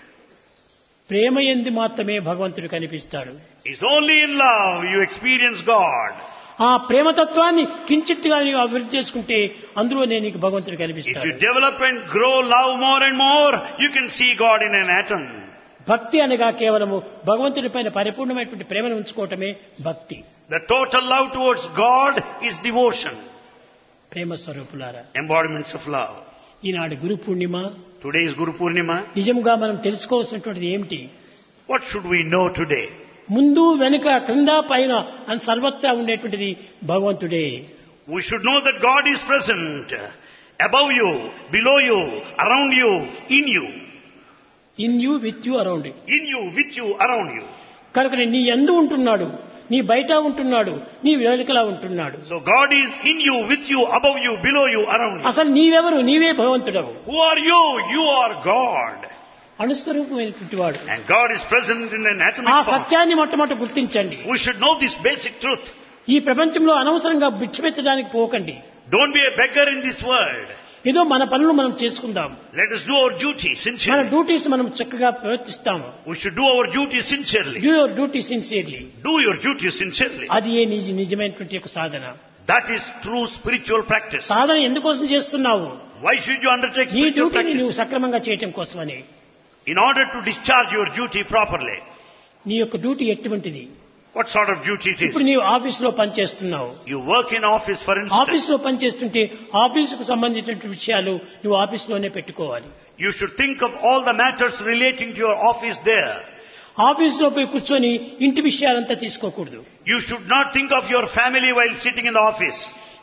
ప్రేమ యందు మాత్రమే భగవంతుడు కనిపిస్తాడు. It's only in love you experience God. ఆ ప్రేమతత్వాన్ని కించిత్తుగా నీవు అభివృద్ధి చేసుకుంటే అందులోనే నీకు భగవంతుడు If కనిపిస్తాడు. you develop and grow love more and more, you can see God in an atom. భక్తి అనగా కేవలము భగవంతుడి పైన పరిపూర్ణమైనటువంటి ప్రేమను ఉంచుకోవటమే భక్తి. The total love towards God is devotion. ప్రేమ స్వరూపులారా, Embodiments of love. Eenadu Guru Purnima. Today is Guru Purnima. నిజంగా మనం తెలుసుకోవాల్సినటువంటిది ఏమిటి? What should we know today? ముందు వెనుక క్రింద పైన అని సర్వత్రా ఉండేటువంటిది భగవంతుడే. We should know that God is present above you, below you, around you, in you. In you, with you, around you. In you, with you, around you. కనుక నీ యందు ఉంటున్నాడు, నీ బయట ఉంటున్నాడు, నీ వెనుకలా ఉంటున్నాడు. So God is in you, with you, above you, below you, around you. అసలు నీవెవరు? నీవే భగవంతుడవు. Who are you? You are God. అణుస్వరూపమైనటువంటి వాడు. And God is present in an atomic ఆ form. సత్యాన్ని మొట్టమొదట గుర్తించండి. We should know this basic truth. ఈ ప్రపంచంలో అనవసరంగా బిచ్చమెత్తడానికి పోకండి. Don't be a beggar in this world. ఏదో మన పనులు మనం చేసుకుందాం. Let us do our duty మన sincerely. డ్యూటీస్ మనం చక్కగా ప్రవర్తిస్తాము. We should do our duty sincerely. Do your duty sincerely. Do your duty sincerely. అది ఏ నిజ నిజమైనటువంటి యొక్క సాధన. That is true spiritual practice. సాధన ఎందుకోసం చేస్తున్నావు? Why should you undertake నీ spiritual డ్యూటీని practice? నువ్వు సక్రమంగా చేయటం కోసమని. In order to discharge your duty properly. నీ యొక్క డ్యూటీ ఎటువంటిది? What sort of duty it ఇప్పుడు is? నీవు ఆఫీసులో పనిచేస్తున్నావు. You work in office, for instance. ఆఫీసులో పనిచేస్తుంటే ఆఫీసుకు సంబంధించిన విషయాలు నువ్వు ఆఫీసులోనే పెట్టుకోవాలి. You should think of all the matters relating to your office there. ఆఫీసులో పోయి కూర్చొని ఇంటి విషయాలంతా తీసుకోకూడదు. You should not think of your family while sitting in the office.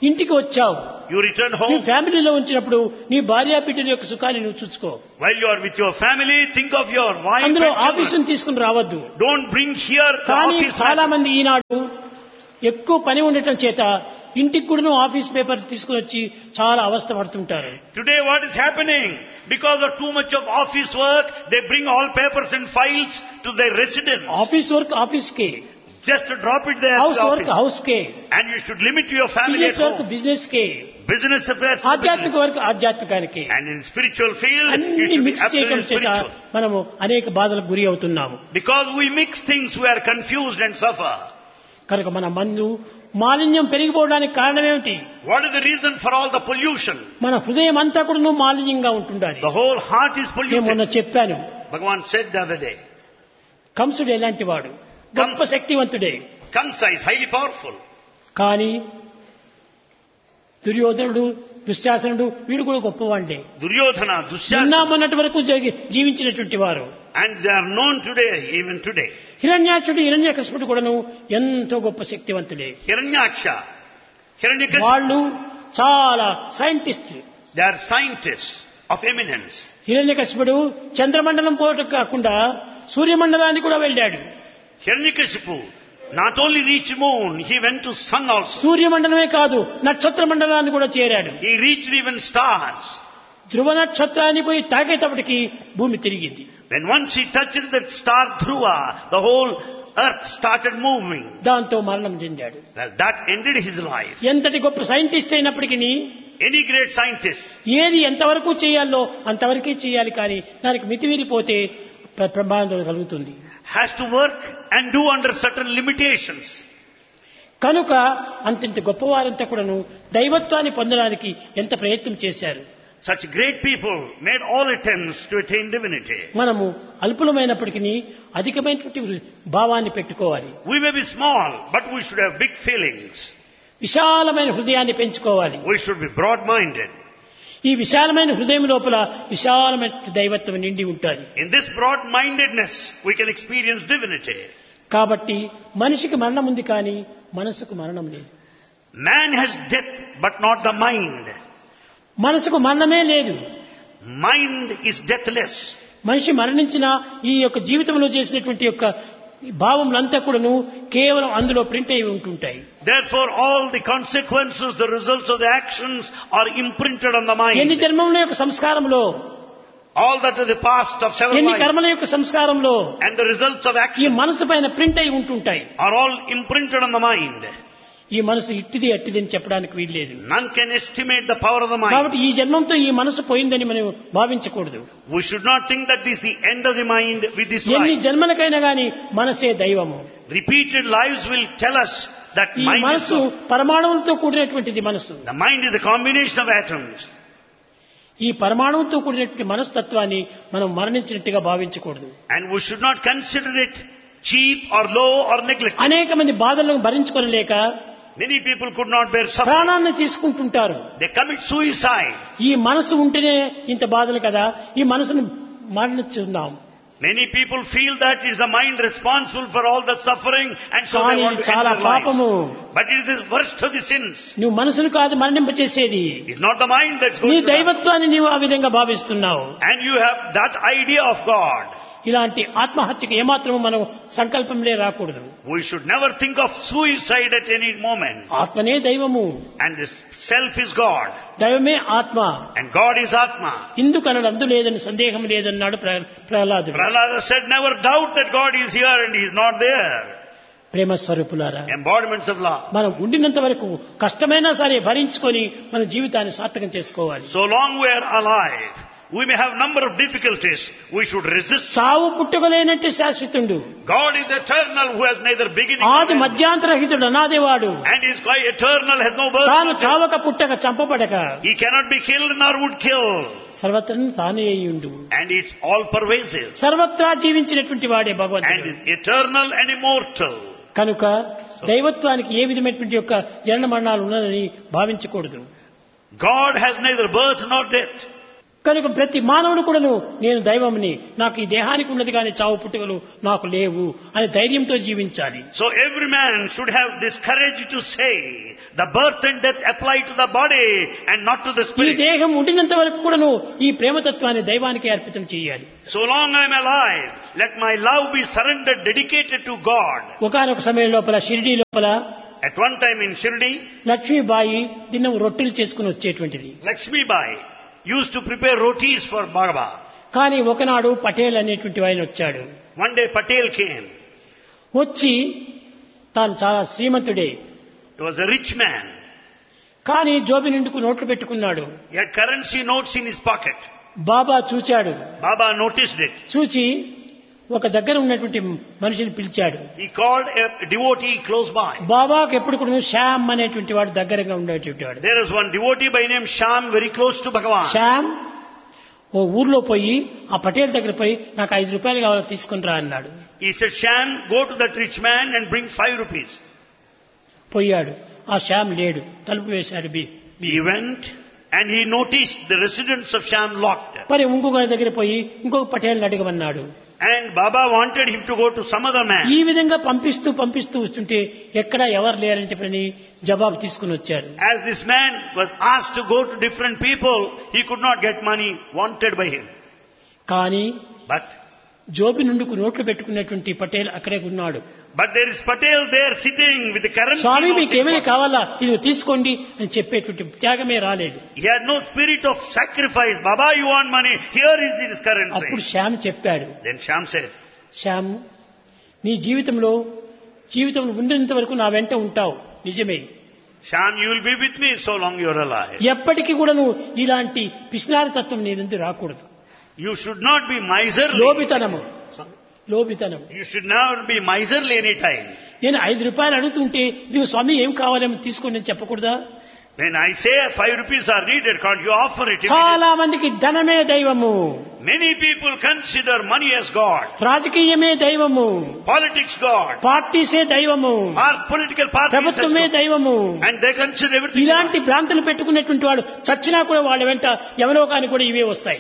ఇంటికి వచ్చావు, You return నీ home. ఫ్యామిలీలో ఉంచినప్పుడు నీ భార్య బిడ్డల యొక్క సుఖాన్ని నువ్వు చూసుకో. While you are with your family, think of your wife అందులో and children. ఆఫీసును తీసుకుని రావద్దు. Don't bring here the కానీ office చాలా matters. మంది ఈనాడు ఎక్కువ పని ఉండటం చేత ఇంటికి కూడా ఆఫీస్ పేపర్ తీసుకుని వచ్చి చాలా అవస్థ పడుతుంటారు. Today what is happening? Because of too much of office work, they bring all papers and files to their residence. Office work office K, Just to drop it there at house the work office. House K, And you should limit to your family at business work home. Business K, Business affairs to ఆధ్యాత్మిక business. Work ఆధ్యాత్మికానికి. And in spiritual field, you అన్ని should be mix చేయడం absolutely చేత spiritual. మనము అనేక బాధలకు గురి అవుతున్నాము. Because we mix things, we are confused and suffer. కనుక మన మందు మాలిన్యం పెరిగిపోవడానికి కారణం ఏమిటి? What is the reason for all the pollution? మన హృదయం అంతా కూడా మాలిన్యంగా ఉంటుండాలి. The whole heart is నేను మొన్న polluted. చెప్పాను, Bhagavan said the other day, కంసుడు ఎలాంటి వాడు? గొప్ప శక్తివంతుడే. Kamsa is highly powerful. కానీ దుర్యోధనుడు దుశ్శాసనుడు వీడు కూడా గొప్పవాండే. Duryodhana, Dusyasana, ఉన్నామన్నటి వరకు జగి- జీవించినటువంటి వారు. and they are known today, even today. హిరణ్యాక్షుడు హిరణ్యకశిపుడు కూడాను ఎంతో గొప్ప శక్తివంతులే. Hiranyaksha, Hiranyakashipu, వాళ్ళు చాలా scientist. they are scientists of eminence. హిరణ్యకశిపుడు చంద్రమండలం పోవటం కాకుండా సూర్యమండలాన్ని కూడా వెళ్ళాడు. Hiranyakashipu not only reached moon, he went to sun also. సూర్యమండలమే కాదు నక్షత్ర మండలాన్ని కూడా చేరాడు. He reached even stars. ధ్రువ నక్షత్రాన్ని పోయి తాకేటప్పటికి భూమి తిరిగింది. When once he touched that star Dhruva, the whole earth started moving. దాంతో మరణం చెందాడు. Well, that ended his life. ఎంతటి గొప్ప సైంటిస్ట్ అయినప్పటికీ Any great scientist ఏది ఎంతవరకు చేయాలో అంతవరకే చేయాలి, కానీ దానికి మితిమీరిపోతే ప్ర- ప్రమాదం కలుగుతుంది. has to work and do under certain limitations. కనుక అంతింత గొప్పవారంతా కూడాను దైవత్వాన్ని పొందడానికి ఎంత ప్రయత్నం చేశారు. Such great people made all attempts to attain divinity. మనము అల్పులమైనప్పటికీ అధికమైనటువంటి భావాన్ని పెట్టుకోవాలి. We may be small, but we should have big feelings. విశాలమైన హృదయాన్ని పెంచుకోవాలి. We should be broad-minded. ఈ విశాలమైన హృదయం లోపల విశాలమైన దైవత్వం నిండి ఉంటుంది. In this broad-mindedness, we can experience divinity. కాబట్టి మనిషికి మరణం ఉంది, కానీ మనసుకు మరణం లేదు. Man has death, but not the mind. మనసుకు మరణమే లేదు. Mind is deathless. మనిషి మరణించిన ఈ యొక్క జీవితంలో చేసినటువంటి యొక్క భావములంతా కూడాను కేవలం అందులో ప్రింట్ అయి ఉంటుంటాయి. Therefore, all the consequences, the results of the actions are imprinted on the ఎన్ని mind. జన్మముల యొక్క సంస్కారంలో, All that is the past of several ఎన్ని lives కర్మల యొక్క సంస్కారంలో and the results of ఈ action మనసు పైన ప్రింట్ అయి ఉంటుంటాయి. are all imprinted on the mind. ఈ మనసు ఇట్టిది అట్టిది అని చెప్పడానికి వీల్లేదు. None can estimate the power of the mind. కాబట్టి ఈ జన్మంతో ఈ మనసు పోయిందని మనం భావించకూడదు. We should not think that this is the end of the mind with this ఎన్ని life. జన్మలకైనా గాని మనసే దైవము. Repeated lives will tell us that ఈ mind is మనసు God. పరమాణువులతో కూడినటువంటిది మనసు. The mind is a combination of atoms. ఈ పరమాణువుతో కూడినటువంటి మనస్తత్వాన్ని మనం మరణించినట్టుగా భావించకూడదు. And we should not consider it cheap or low or neglected. అనేక మంది బాధలను భరించుకోలేక Many people could not bear suffering. ప్రాణాన్ని తీసుకుంటుంటారు. They commit suicide. ఈ మనసు ఉంటేనే ఇంత బాధలు కదా, ఈ మనసును మరణించుందాం. Many people feel that it is the mind responsible for all the suffering, and so they కానీ want ఇది to end చాలా their lives. పాపము. But it is the worst of the sins. నువ్వు మనసును కాదు మరణింపచేసేది, It's not the mind that's నీ going to die. దైవత్వాన్ని నీవు ఆ విధంగా భావిస్తున్నావు. And you have that idea of God. ఇలాంటి ఆత్మహత్యకు ఏమాత్రము మనం సంకల్పంలే రాకూడదు. We should never think of suicide at any moment. ఆత్మనే దైవము, And this self is God. దైవమే ఆత్మ. And God is Atma. ఇందుకనడు అందు లేదని సందేహం లేదన్నాడు ప్ర- ప్రహ్లాదుడు. Prahlada said, never doubt that God is here and He is not there. ప్రేమ స్వరూపులారా, Embodiments of love. మనం ఉండినంత వరకు కష్టమైనా సరే భరించుకొని మన జీవితాన్ని సార్థకం చేసుకోవాలి. So long we are alive, we may have number of difficulties. We should resist. సావు పుట్టుకలేనంటే శాశ్వతుడు, God is eternal, who has neither beginning nor ఆది end. మధ్యాంతరహితుడు, అనాదివాడు. And is quite eternal, has no birth. తాను nor death. చావక పుట్టక చంపబడక He cannot be killed nor would kill. సర్వత్రను తానే అయ్యుండు. And is all pervasive. సర్వత్రా జీవించినటువంటి వాడే And భగవంతుడు. is eternal and immortal. కనుక దైవత్వానికి ఏ విధమైనటువంటి యొక్క జనన మరణాలు ఉన్నదని భావించకూడదు. God has neither birth nor death. కనుక ప్రతి మానవుడు కూడాను నేను దైవంని, నాకు ఈ దేహానికి ఉన్నది కానీ చావు పుట్టుకలు నాకు లేవు అని ధైర్యంతో జీవించాలి. So every man should have this courage to say, the birth and death apply to the body and not to the ఈ spirit. దేహం ఉండినంత వరకు కూడాను ఈ ప్రేమతత్వాన్ని దైవానికి అర్పితం చేయాలి. So long I am alive, let my love be surrendered, dedicated to God. ఒకానొక సమయం లోపల షిరిడీ లోపల At one time in Shirdi, Lakshmibai దినం రొట్టెలు చేసుకుని వచ్చేటువంటిది. Lakshmi Bai used to prepare rotis for Baba. కానీ ఒకనాడు పటేల్ అనేటువంటి ఆయన వచ్చాడు. One day Patel came. వచ్చి తాను చాలా శ్రీమంతుడే, He was a rich man. కానీ జోబి నిండుకు నోట్లు పెట్టుకున్నాడు. He had currency notes in his pocket. బాబా చూచాడు. Baba noticed it. చూచి ఒక దగ్గర ఉన్నటువంటి మనిషిని పిలిచాడు. He called a devotee close by. బాబాకు ఎప్పుడు కూడా శ్యామ్ అనేటువంటి వాడు దగ్గరగా ఉండేటువంటి వాడు. There is one devotee by name Sham very close to Bhagavan. Shyam ఓ ఊర్లో పోయి ఆ పటేల్ దగ్గర పోయి నాకు ఐదు రూపాయలు కావాలో తీసుకుని రా అన్నాడు. He said, Sham, go to that rich man and bring five rupees. పోయాడు. ఆ శ్యామ్ లేడు. తలుపు వేశాడు. B He went and he noticed the residence of Sham locked. మరి ఇంకొక దగ్గర పోయి ఇంకొక పటేల్ని అడగమన్నాడు. And Baba wanted him to go to some other man. ఈ విధంగా పంపిస్తూ పంపిస్తూ వస్తుంటే ఎక్కడ ఎవరు లేరని చెప్పని జవాబు తీసుకుని వచ్చారు. As this man was asked to go to different people, he could not get money wanted by him. కానీ But, జోబి నుండుకు నోట్లు పెట్టుకున్నటువంటి పటేల్ అక్కడే ఉన్నాడు. but there is Patel there sitting with the currency Swamy notes మీకు in ఏమైనా pocket. కావాలా ఇది తీసుకోండి అని చెప్పేటువంటి త్యాగమే రాలేదు. He had no spirit of sacrifice. Baba, you want money? Here is his అప్పుడు currency. శ్యామ్ చెప్పాడు, Then Sham said, శ్యామ్ నీ జీవితంలో జీవితంలో ఉండినంత వరకు నా వెంట ఉంటావు నిజమే. Sham, you will be with me so long you are alive. ఎప్పటికీ కూడా నువ్వు ఇలాంటి పిసినారి తత్వం నీ నుండి రాకూడదు. You should not be miserly. లోబితనము లోబితనము You should not be miserly any time. నేను ఐదు రూపాయలు అడుగుతుంటే ఇది స్వామి ఏం కావాలేమో తీసుకోండి అని చెప్పకూడదా? When I say five rupees are needed, can't you offer it? చాలా మందికి ధనమే దైవము, Many people consider money as God, రాజకీయమే దైవము, politics God, పార్టీసే దైవము, or political parties as ప్రభుత్వమే God. దైవము. And they consider everything ఇలాంటి God. భ్రాంతులు పెట్టుకునేటువంటి వాడు చచ్చినా కూడా వాళ్ళ వెంట ఎవరో కానీ కూడా ఇవే వస్తాయి.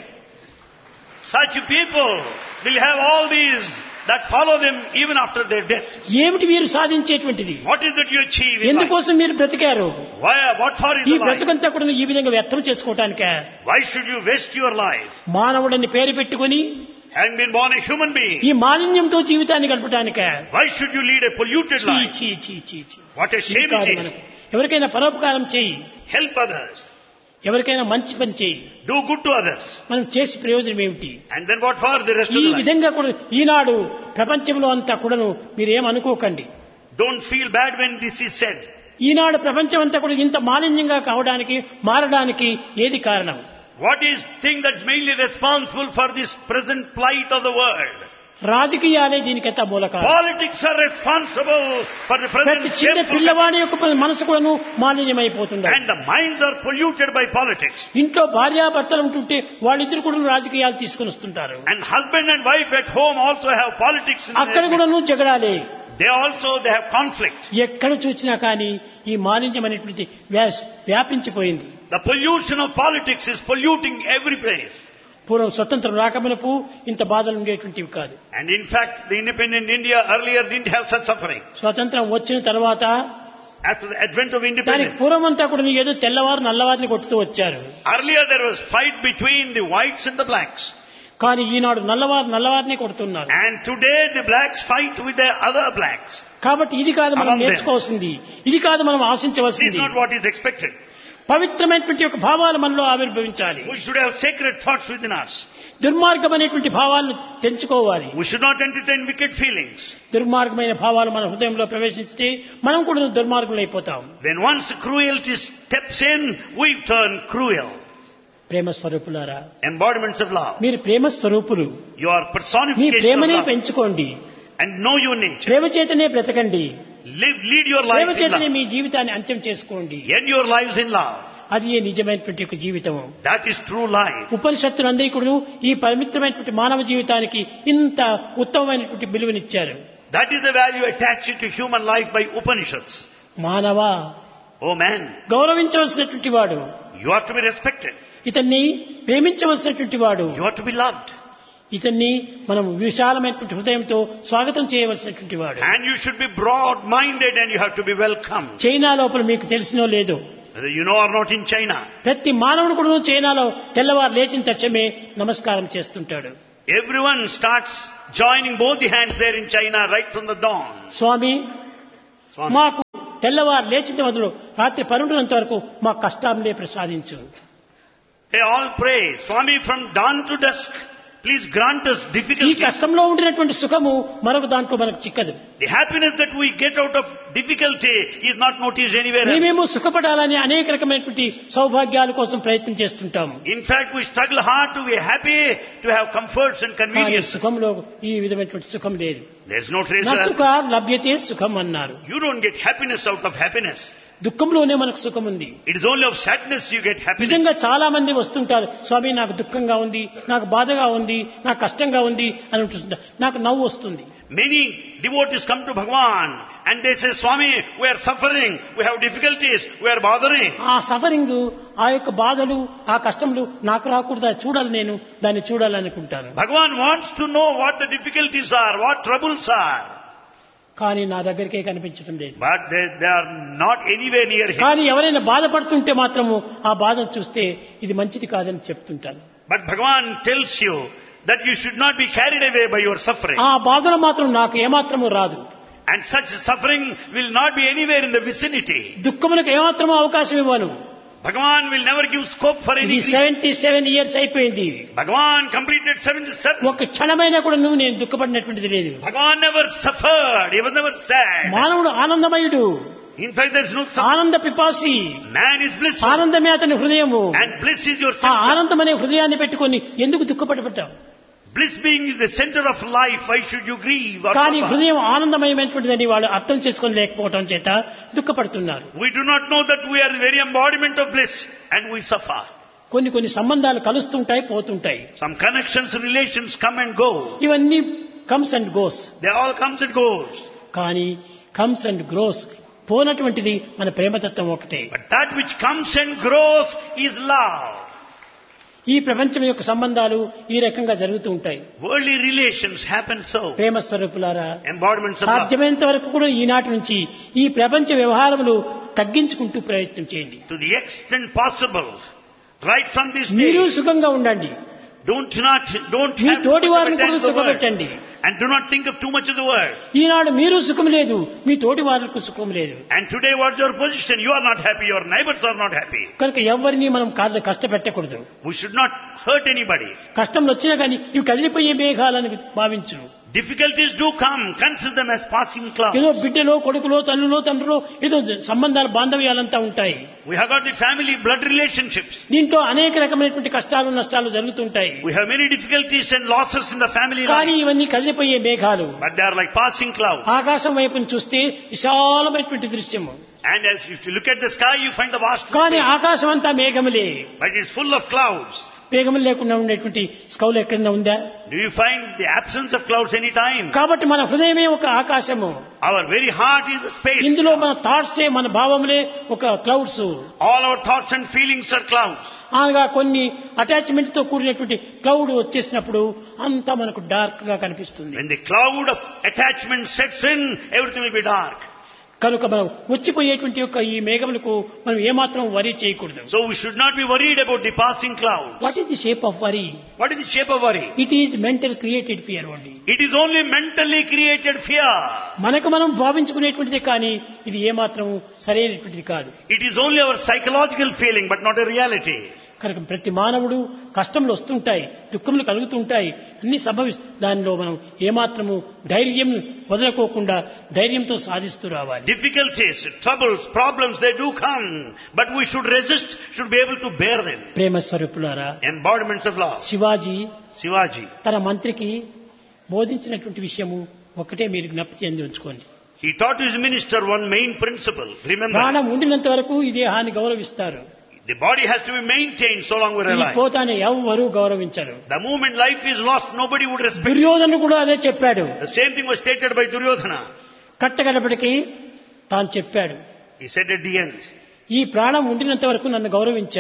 Such people will have all these that follow them even after their death. ఏమిటి మీరు సాధించేటువంటిది? What is that you achieve in life? ఎందుకోసం మీరు బ్రతికారు? Why, what for is ఈ the life? బ్రతుకంతా కూడా ఈ విధంగా వ్యర్థం చేసుకోవటానికే. Why should you waste your life? మానవుడని పేరు పెట్టుకుని Having been born a human being, ఈ మాలిన్యంతో జీవితాన్ని గడపటానికే. why should you lead a polluted చీ, life? చీ, చీ, చీ, చీ. What a ఇది shame కాదు it మనకు. is. ఎవరికైనా పరోపకారం చేయి, Help others. ఎవరికైనా మంచి పని చేయి, Do good to others. మనం చేసి ప్రయోజనం ఏమిటి? And then what for the rest ఈ of the life? విధంగా కూడా ఈనాడు ప్రపంచంలో అంతా కూడాను మీరేం అనుకోకండి. Don't feel bad when this is said. ఈనాడు ప్రపంచం అంతా కూడా ఇంత మాలిన్యంగా కావడానికి మారడానికి ఏది కారణం? What is thing that's mainly responsible for this present plight of the world? రాజకీయాలే దీనికంతా మూల కారణం. Politics are responsible for the present ప్రతి చిన్న shameful- పిల్లవాడి యొక్క మనసు కూడాను మాలిన్యమైపోతుంది. and the minds are polluted by politics. ఇంట్లో భార్యాభర్తలు ఉంటుంటే వాళ్ళిద్దరు కూడా రాజకీయాలు తీసుకుని వస్తుంటారు. And husband and wife at home also have politics in అక్కడ their కూడాను జగడాలే. They also they have conflict. ఎక్కడ చూసినా కానీ ఈ మాలిన్యం అనేటువంటి వ్యా- వ్యాపించిపోయింది. The pollution of politics is polluting every place. పూర్వం స్వతంత్రం రాకమునపు ఇంత బాధలు ఉండేటువంటివి కాదు. And in fact, the independent India earlier didn't have such suffering. స్వతంత్రం వచ్చిన తర్వాత After the advent of దానికి independence, పూర్వం అంతా కూడా ఏదో తెల్లవారు నల్లవారిని కొట్టుతూ వచ్చారు. earlier there was fight between the whites and the blacks. కానీ ఈనాడు నల్లవారు నల్లవారిని కొడుతున్నారు. And today the blacks fight with the other blacks. కాబట్టి ఇది కాదు మనం Among them. నేర్చుకోవాల్సింది, ఇది కాదు మనం This is ఆశించవలసింది. not what is expected. పవిత్రమైనటువంటి యొక్క భావాలు మనలో ఆవిర్భవించాలి. We should have sacred thoughts within us. దుర్మార్గమైనటువంటి భావాలను తెంచుకోవాలి. We should not entertain wicked feelings. దుర్మార్గమైన భావాలు మన హృదయంలో ప్రవేశిస్తే మనం కూడా దుర్మార్గులైపోతాం. When once cruelty steps in, we turn cruel. ప్రేమ స్వరూపులారా, Embodiments of love. మీరు ప్రేమ స్వరూపులు. You are me personification of ప్రేమనే love. పెంచుకోండి. And know your nature. ప్రేమ చేతనే బ్రతకండి. Live, lead your Prema life in చేతనే love. మీ జీవితాన్ని అంత్యం చేసుకోండి. End your lives in love. అది ఏ నిజమైనటువంటి ఒక జీవితం. That is true life. ఉపనిషత్తులు అందరికీ కూడా ఈ పవిత్రమైనటువంటి మానవ జీవితానికి ఇంత ఉత్తమమైనటువంటి విలువనిచ్చారు. That is the value attached to human life by Upanishads. మానవ Oh man, గౌరవించవలసినటువంటి వాడు, you are to be respected. ఇతన్ని ప్రేమించవలసినటువంటి వాడు. You are to be loved. ఇతన్ని మనం విశాలమైనటువంటి హృదయంతో స్వాగతం చేయవలసినటువంటి వాడు. And you should be broad-minded and you have to be welcome. China లోపల మీకు తెలిసినో లేదో, Whether you know or not, in China, ప్రతి మానవుడు కూడా చైనాలో తెల్లవారు లేచిన తక్షణమే నమస్కారం చేస్తుంటాడు. everyone starts joining both the hands there in China right from the dawn. Swamy, Swami, మాకు తెల్లవారు లేచిన మొదలు రాత్రి పన్నెండున్నంత వరకు మా కష్టాలనే ప్రసాదించు. they all pray, Swami, from dawn to dusk, please grant us ఈ difficulty. కష్టంలో ఉండినటువంటి సుఖము మరొక దాంట్లో మనకు చిక్కదు. The happiness that we get out of difficulty is not noticed anywhere else. మేమేమో సుఖపడాలని అనేక రకమైనటువంటి సౌభాగ్యాల కోసం ప్రయత్నం చేస్తుంటాము. In fact, we struggle hard to be happy, to have comforts and కానీ convenience. సుఖంలో ఈ విధమైనటువంటి సుఖం లేదు. There's no trace నా of సుఖ లభ్యతే సుఖం అన్నారు. You don't get happiness out of happiness. దుఃఖంలోనే మనకు సుఖం ఉంది. It is only of sadness you get happiness. నిజంగా చాలా మంది వస్తుంటారు, స్వామి నాకు దుఃఖంగా ఉంది, నాకు బాధగా ఉంది, నాకు కష్టంగా ఉంది అని అంటుంటారు. నాకు నవ్వు వస్తుంది. Many devotees come to Bhagavan and they say, Swami, we are suffering, we have difficulties, we are bothering. ఆ సఫరింగ్, ఆ యొక్క బాధలు, ఆ కష్టములు నాకు రాకూడదా, చూడాలి, నేను దాన్ని చూడాలనుకుంటాను. Bhagavan wants to know what the difficulties are, what troubles are. కానీ నా దగ్గరికే కనిపించడం లేదు. But they, they are not anywhere near him. కానీ ఎవరైనా బాధపడుతుంటే మాత్రము ఆ బాధను చూస్తే ఇది మంచిది కాదని చెప్తుంటాను. But Bhagavan tells you that you should not be carried away by your suffering. ఆ బాధలు మాత్రం నాకు ఏమాత్రము రాదు. And such suffering will not be anywhere in the vicinity. దుఃఖములకు ఏమాత్రము అవకాశం ఇవ్వను. Bhagavan will never give scope for any ఇది grief. సెవెంటీ సెవెన్ ఇయర్స్ అయిపోయింది. Bhagavan completed seventy-seven. ఒక క్షణమైనా కూడా నువ్వు నేను దుఃఖపడినటువంటిది లేదు. Bhagavan never suffered. He was never sad. మానవుడు ఆనందమయుడు, In fact, there is no suffering. ఆనంద పిపాసి. Man is blissful. ఆనందమే అతని హృదయము. And bliss is your ఆ center. ఆనందం అనే హృదయాన్ని పెట్టుకొని ఎందుకు దుఃఖపడబట్టావు? Bliss being the center of life, why should you grieve or కానీ suffer? హృదయం ఆనందమయమైనటువంటిదని వాళ్ళు అర్థం చేసుకొని లేకపోవడం చేత దుఃఖపడుతున్నారు. We do not know that we are the very embodiment of bliss and we suffer. కొన్ని కొన్ని సంబంధాలు కలుస్తుంటాయి, పోతుంటాయి. Some connections, relations come and go. ఇవన్నీ comes and goes. They all comes and goes. కానీ కమ్స్ అండ్ గ్రోస్ పోనటువంటిది మన ప్రేమతత్వం ఒకటే. But that which comes and grows is love. ఈ ప్రపంచం యొక్క సంబంధాలు ఈ రకంగా జరుగుతూ ఉంటాయి. Worldly relations happen so. ప్రేమ స్వరూపులారా, Embodiments of love. సాధ్యమైనంత వరకు కూడా ఈనాటి నుంచి ఈ ప్రపంచ వ్యవహారములు తగ్గించుకుంటూ ప్రయత్నం చేయండి. To the extent possible, right from this మీరు day, సుఖంగా ఉండండి. don't not, don't me have too తోటి much of వారిని కూడా attention to the world. సుఖపెట్టండి. And do not think of too much of the world. ఈనాడు మీరు సుఖం లేదు, మీ తోటి వారికి సుఖం లేదు. And today what's your position? You are not happy, your neighbors are not happy. కనుక ఎవరిని మనం కాదు కష్టపెట్టకూడదు. We should not hurt anybody. కష్టంలో వచ్చినా కానీ ఇవి కదిలిపోయే మేఘాలని భావించు. Difficulties do come, consider them as passing clouds. ఏదో బిడ్డలో, కొడుకులో, తల్లులో, తండ్రిలో ఏదో సంబంధాలు, బాంధవ్యాలంతా ఉంటాయి. We have got the family blood relationships. దీంట్లో అనేక రకమైనటువంటి కష్టాలు, నష్టాలు జరుగుతుంటాయి. We have many difficulties and losses in the family కానీ life. ఇవన్నీ కదిలిపోయే మేఘాలు. But they are like passing clouds. ఆకాశం వైపును చూస్తే విశాలమైనటువంటి దృశ్యము. And as if you look at the sky, you find the vast కానీ space. ఆకాశం అంతా మేఘములే. But it's full of clouds. మేఘములు లేకుండా ఉండేటువంటి స్కౌలు ఎక్కడైనా ఉందా? Do you find the absence of clouds any time? కాబట్టి మన హృదయమే ఒక ఆకాశము. Our very heart is the space. ఇందులో మన థాట్సే, మన భావములే ఒక clouds. All our thoughts and feelings are clouds. అనగా కొన్ని అటాచ్మెంట్ తో కూడినటువంటి క్లౌడ్ వచ్చేసినప్పుడు అంతా మనకు డార్క్ గా కనిపిస్తుంది. When the cloud of attachment sets in, everything will be dark. కనుక మనం వచ్చిపోయేటువంటి యొక్క ఈ మేఘములకు మనం ఏమాత్రం వరీ చేయకూడదు. So we should not be worried about the passing clouds. What is the shape of worry? What is the shape of worry? It is mental created fear only. It is only mentally created fear. మనకు మనం భావించుకునేటువంటిదే కానీ ఇది ఏమాత్రం సరైనటువంటిది కాదు. It is only our psychological feeling, but not a reality. కనుక ప్రతి మానవుడు కష్టములు వస్తుంటాయి, దుఃఖములు కలుగుతుంటాయి, అన్ని సంభవిస్తు దానిలో మనం ఏమాత్రము ధైర్యం వదలకోకుండా ధైర్యంతో సాధిస్తూ రావాలి. Difficulties, troubles, problems, they do come, but we should resist, should be able to bear them. ప్రేమ స్వరూపులారా, Embodiments of love. Shivaji Shivaji, తన మంత్రికి బోధించినటువంటి విషయము ఒకటే మీరు జ్ఞప్తి అంది ఉంచుకోండి. he taught his minister one main principle. Remember, ప్రాణం ఉండినంత వరకు ఈ దేహాన్ని గౌరవిస్తారు. the body has to be maintained so long we're ఈ alive. పోతాన్ని ఎవరు గౌరవించరు. The moment life is lost, nobody would respect. దుర్యోధను కూడా అదే చెప్పాడు. The same thing was stated by Duryodhana. కట్టగడపటికి తాను చెప్పాడు, He said at the end, ఈ ప్రాణం ఉండినంత వరకు నన్ను గౌరవించారు.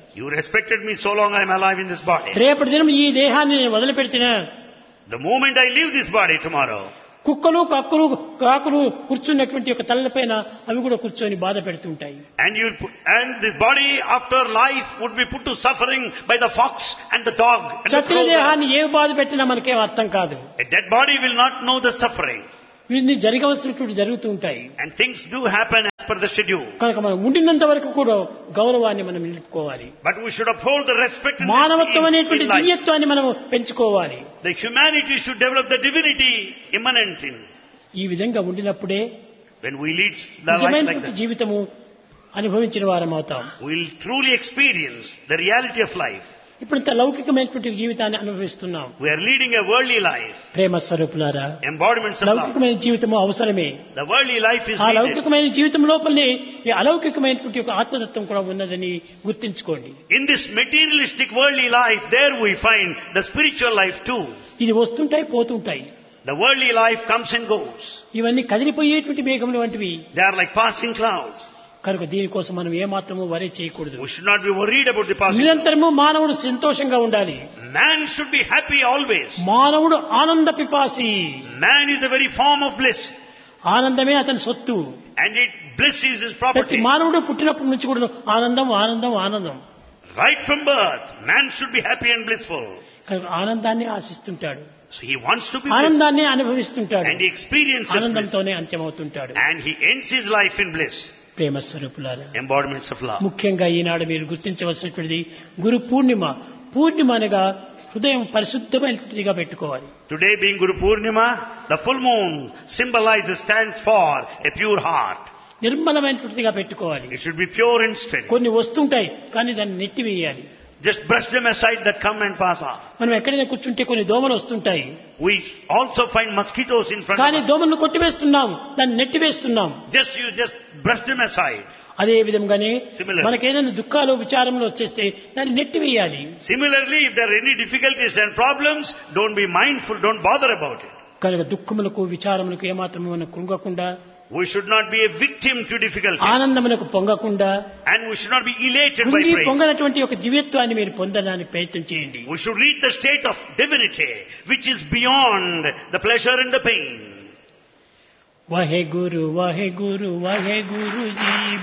You respected me so long I am alive in this body. రేపటి దినం ఈ దేహాన్ని నేను వదిలిపెడితేనే The moment I leave this body tomorrow, కుక్కలు కక్కులు కాకులు కూర్చున్నటువంటి ఒక తలపైన అవి కూడా కూర్చొని బాధ పెడుతుంటాయి. and you put, and this body after life would be put to suffering by the fox and the dog and the చచ్చిన crow. దేహాన్ని ఏ బాధ పెట్టినా మనకేం అర్థం కాదు. A dead body will not know the suffering, ఇవన్నీ జరగవలసినటువంటి జరుగుతూ ఉంటాయి. and things do happen as per the schedule. కనుక మనం ఉండినంత వరకు కూడా గౌరవాన్ని మనం నిలుపుకోవాలి. But we should uphold the respect and మానవత్వం esteem అనేటువంటి in life. దివ్యత్వాన్ని మనం పెంచుకోవాలి. The humanity should develop the divinity immanent in. ఈ విధంగా ఉండినప్పుడే When we lead the life like నిజమైనటువంటి that, జీవితము అనుభవించిన వారం అవుతాం. we will truly experience the reality of life. ఇప్పుడు ఇంత లౌకికమైనటువంటి జీవితాన్ని అనుభవిస్తున్నాం. We are leading a worldly life, ప్రేమ స్వరూపులారా, embodiments of love. లౌకికమైన జీవితము అవసరమే. The worldly life is ఆ needed. లౌకికమైన జీవితం లోపలనే ఈ అలౌకికమైనటువంటి ఒక ఆత్మతత్వం కూడా ఉన్నదని గుర్తించుకోండి. In this materialistic worldly life, there we find the spiritual life too. ఇది వస్తుంటాయి పోతుంటాయి. The worldly life comes and goes. ఇవన్నీ కదిలిపోయేటువంటి మేఘములు వంటివి. They are like passing clouds. కనుక దీనికోసం మనం ఏమాత్రము వరి చేయకూడదు. We should not be worried about the passing clouds. నిరంతరము మానవుడు సంతోషంగా ఉండాలి. Man should be happy always. మానవుడు ఆనంద పిపాసి. Man is the very form of bliss. ఆనందమే అతని సొత్తు. And it bliss is his ప్రతి property. మానవుడు పుట్టినప్పటి నుంచి కూడా ఆనందం ఆనందం ఆనందం. Right from birth, man should be happy and blissful. కనుక ఆనందాన్ని ఆశిస్తుంటాడు. So he wants to be blissful. ఆనందాన్ని అనుభవిస్తుంటాడు. And he experiences bliss. ఆనందంతోనే అంత్యమవుతుంటాడు. And he ends his life in bliss. ప్రేమ స్వరూపులారా, Embodiments of love. ముఖ్యంగా ఈనాడు మీరు గుర్తించవలసినటువంటిది గురు పూర్ణిమ. పూర్ణిమ అనగా హృదయం పరిశుద్ధమైనదిగా పెట్టుకోవాలి. Today being Guru Purnima, the full moon symbolizes, stands for a pure heart. నిర్మలమైనటువంటిదిగా పెట్టుకోవాలి. It should be pure and steady. కొన్ని వస్తుంటాయి కానీ దాన్ని నెట్టివేయాలి. Just brush them aside that come and pass on. మనం ఎక్కడైనా కూర్చుంటే కొన్ని దోమలు వస్తుంటాయి. We also find mosquitoes in front కానీ of us. దోమలను కొట్టివేస్తున్నాం, దాన్ని నెట్టివేస్తున్నాం. Just you just brush them aside. అదే విధంగానే Similarly. మనకేదైనా దుఃఖాలు విచారములు వచ్చేస్తే దాన్ని నెట్టివేయాలి. Similarly, if there are any difficulties and problems, don't be mindful, don't bother about it. కనుక దుఃఖములకు విచారములకు ఏమాత్రము మనం కృంగకుండా, We should not be a victim to difficulty. ఆనందములకు పొంగకుండా, And we should not be elated by కృంగి praise. పొంగనటువంటి ఒక దివ్యత్వాన్ని మీరు పొందడానికి ప్రయత్నం చేయండి. We should reach the state of divinity, which is beyond the pleasure and the pain. వాహే Guru వాహే Guru వాహే Guru G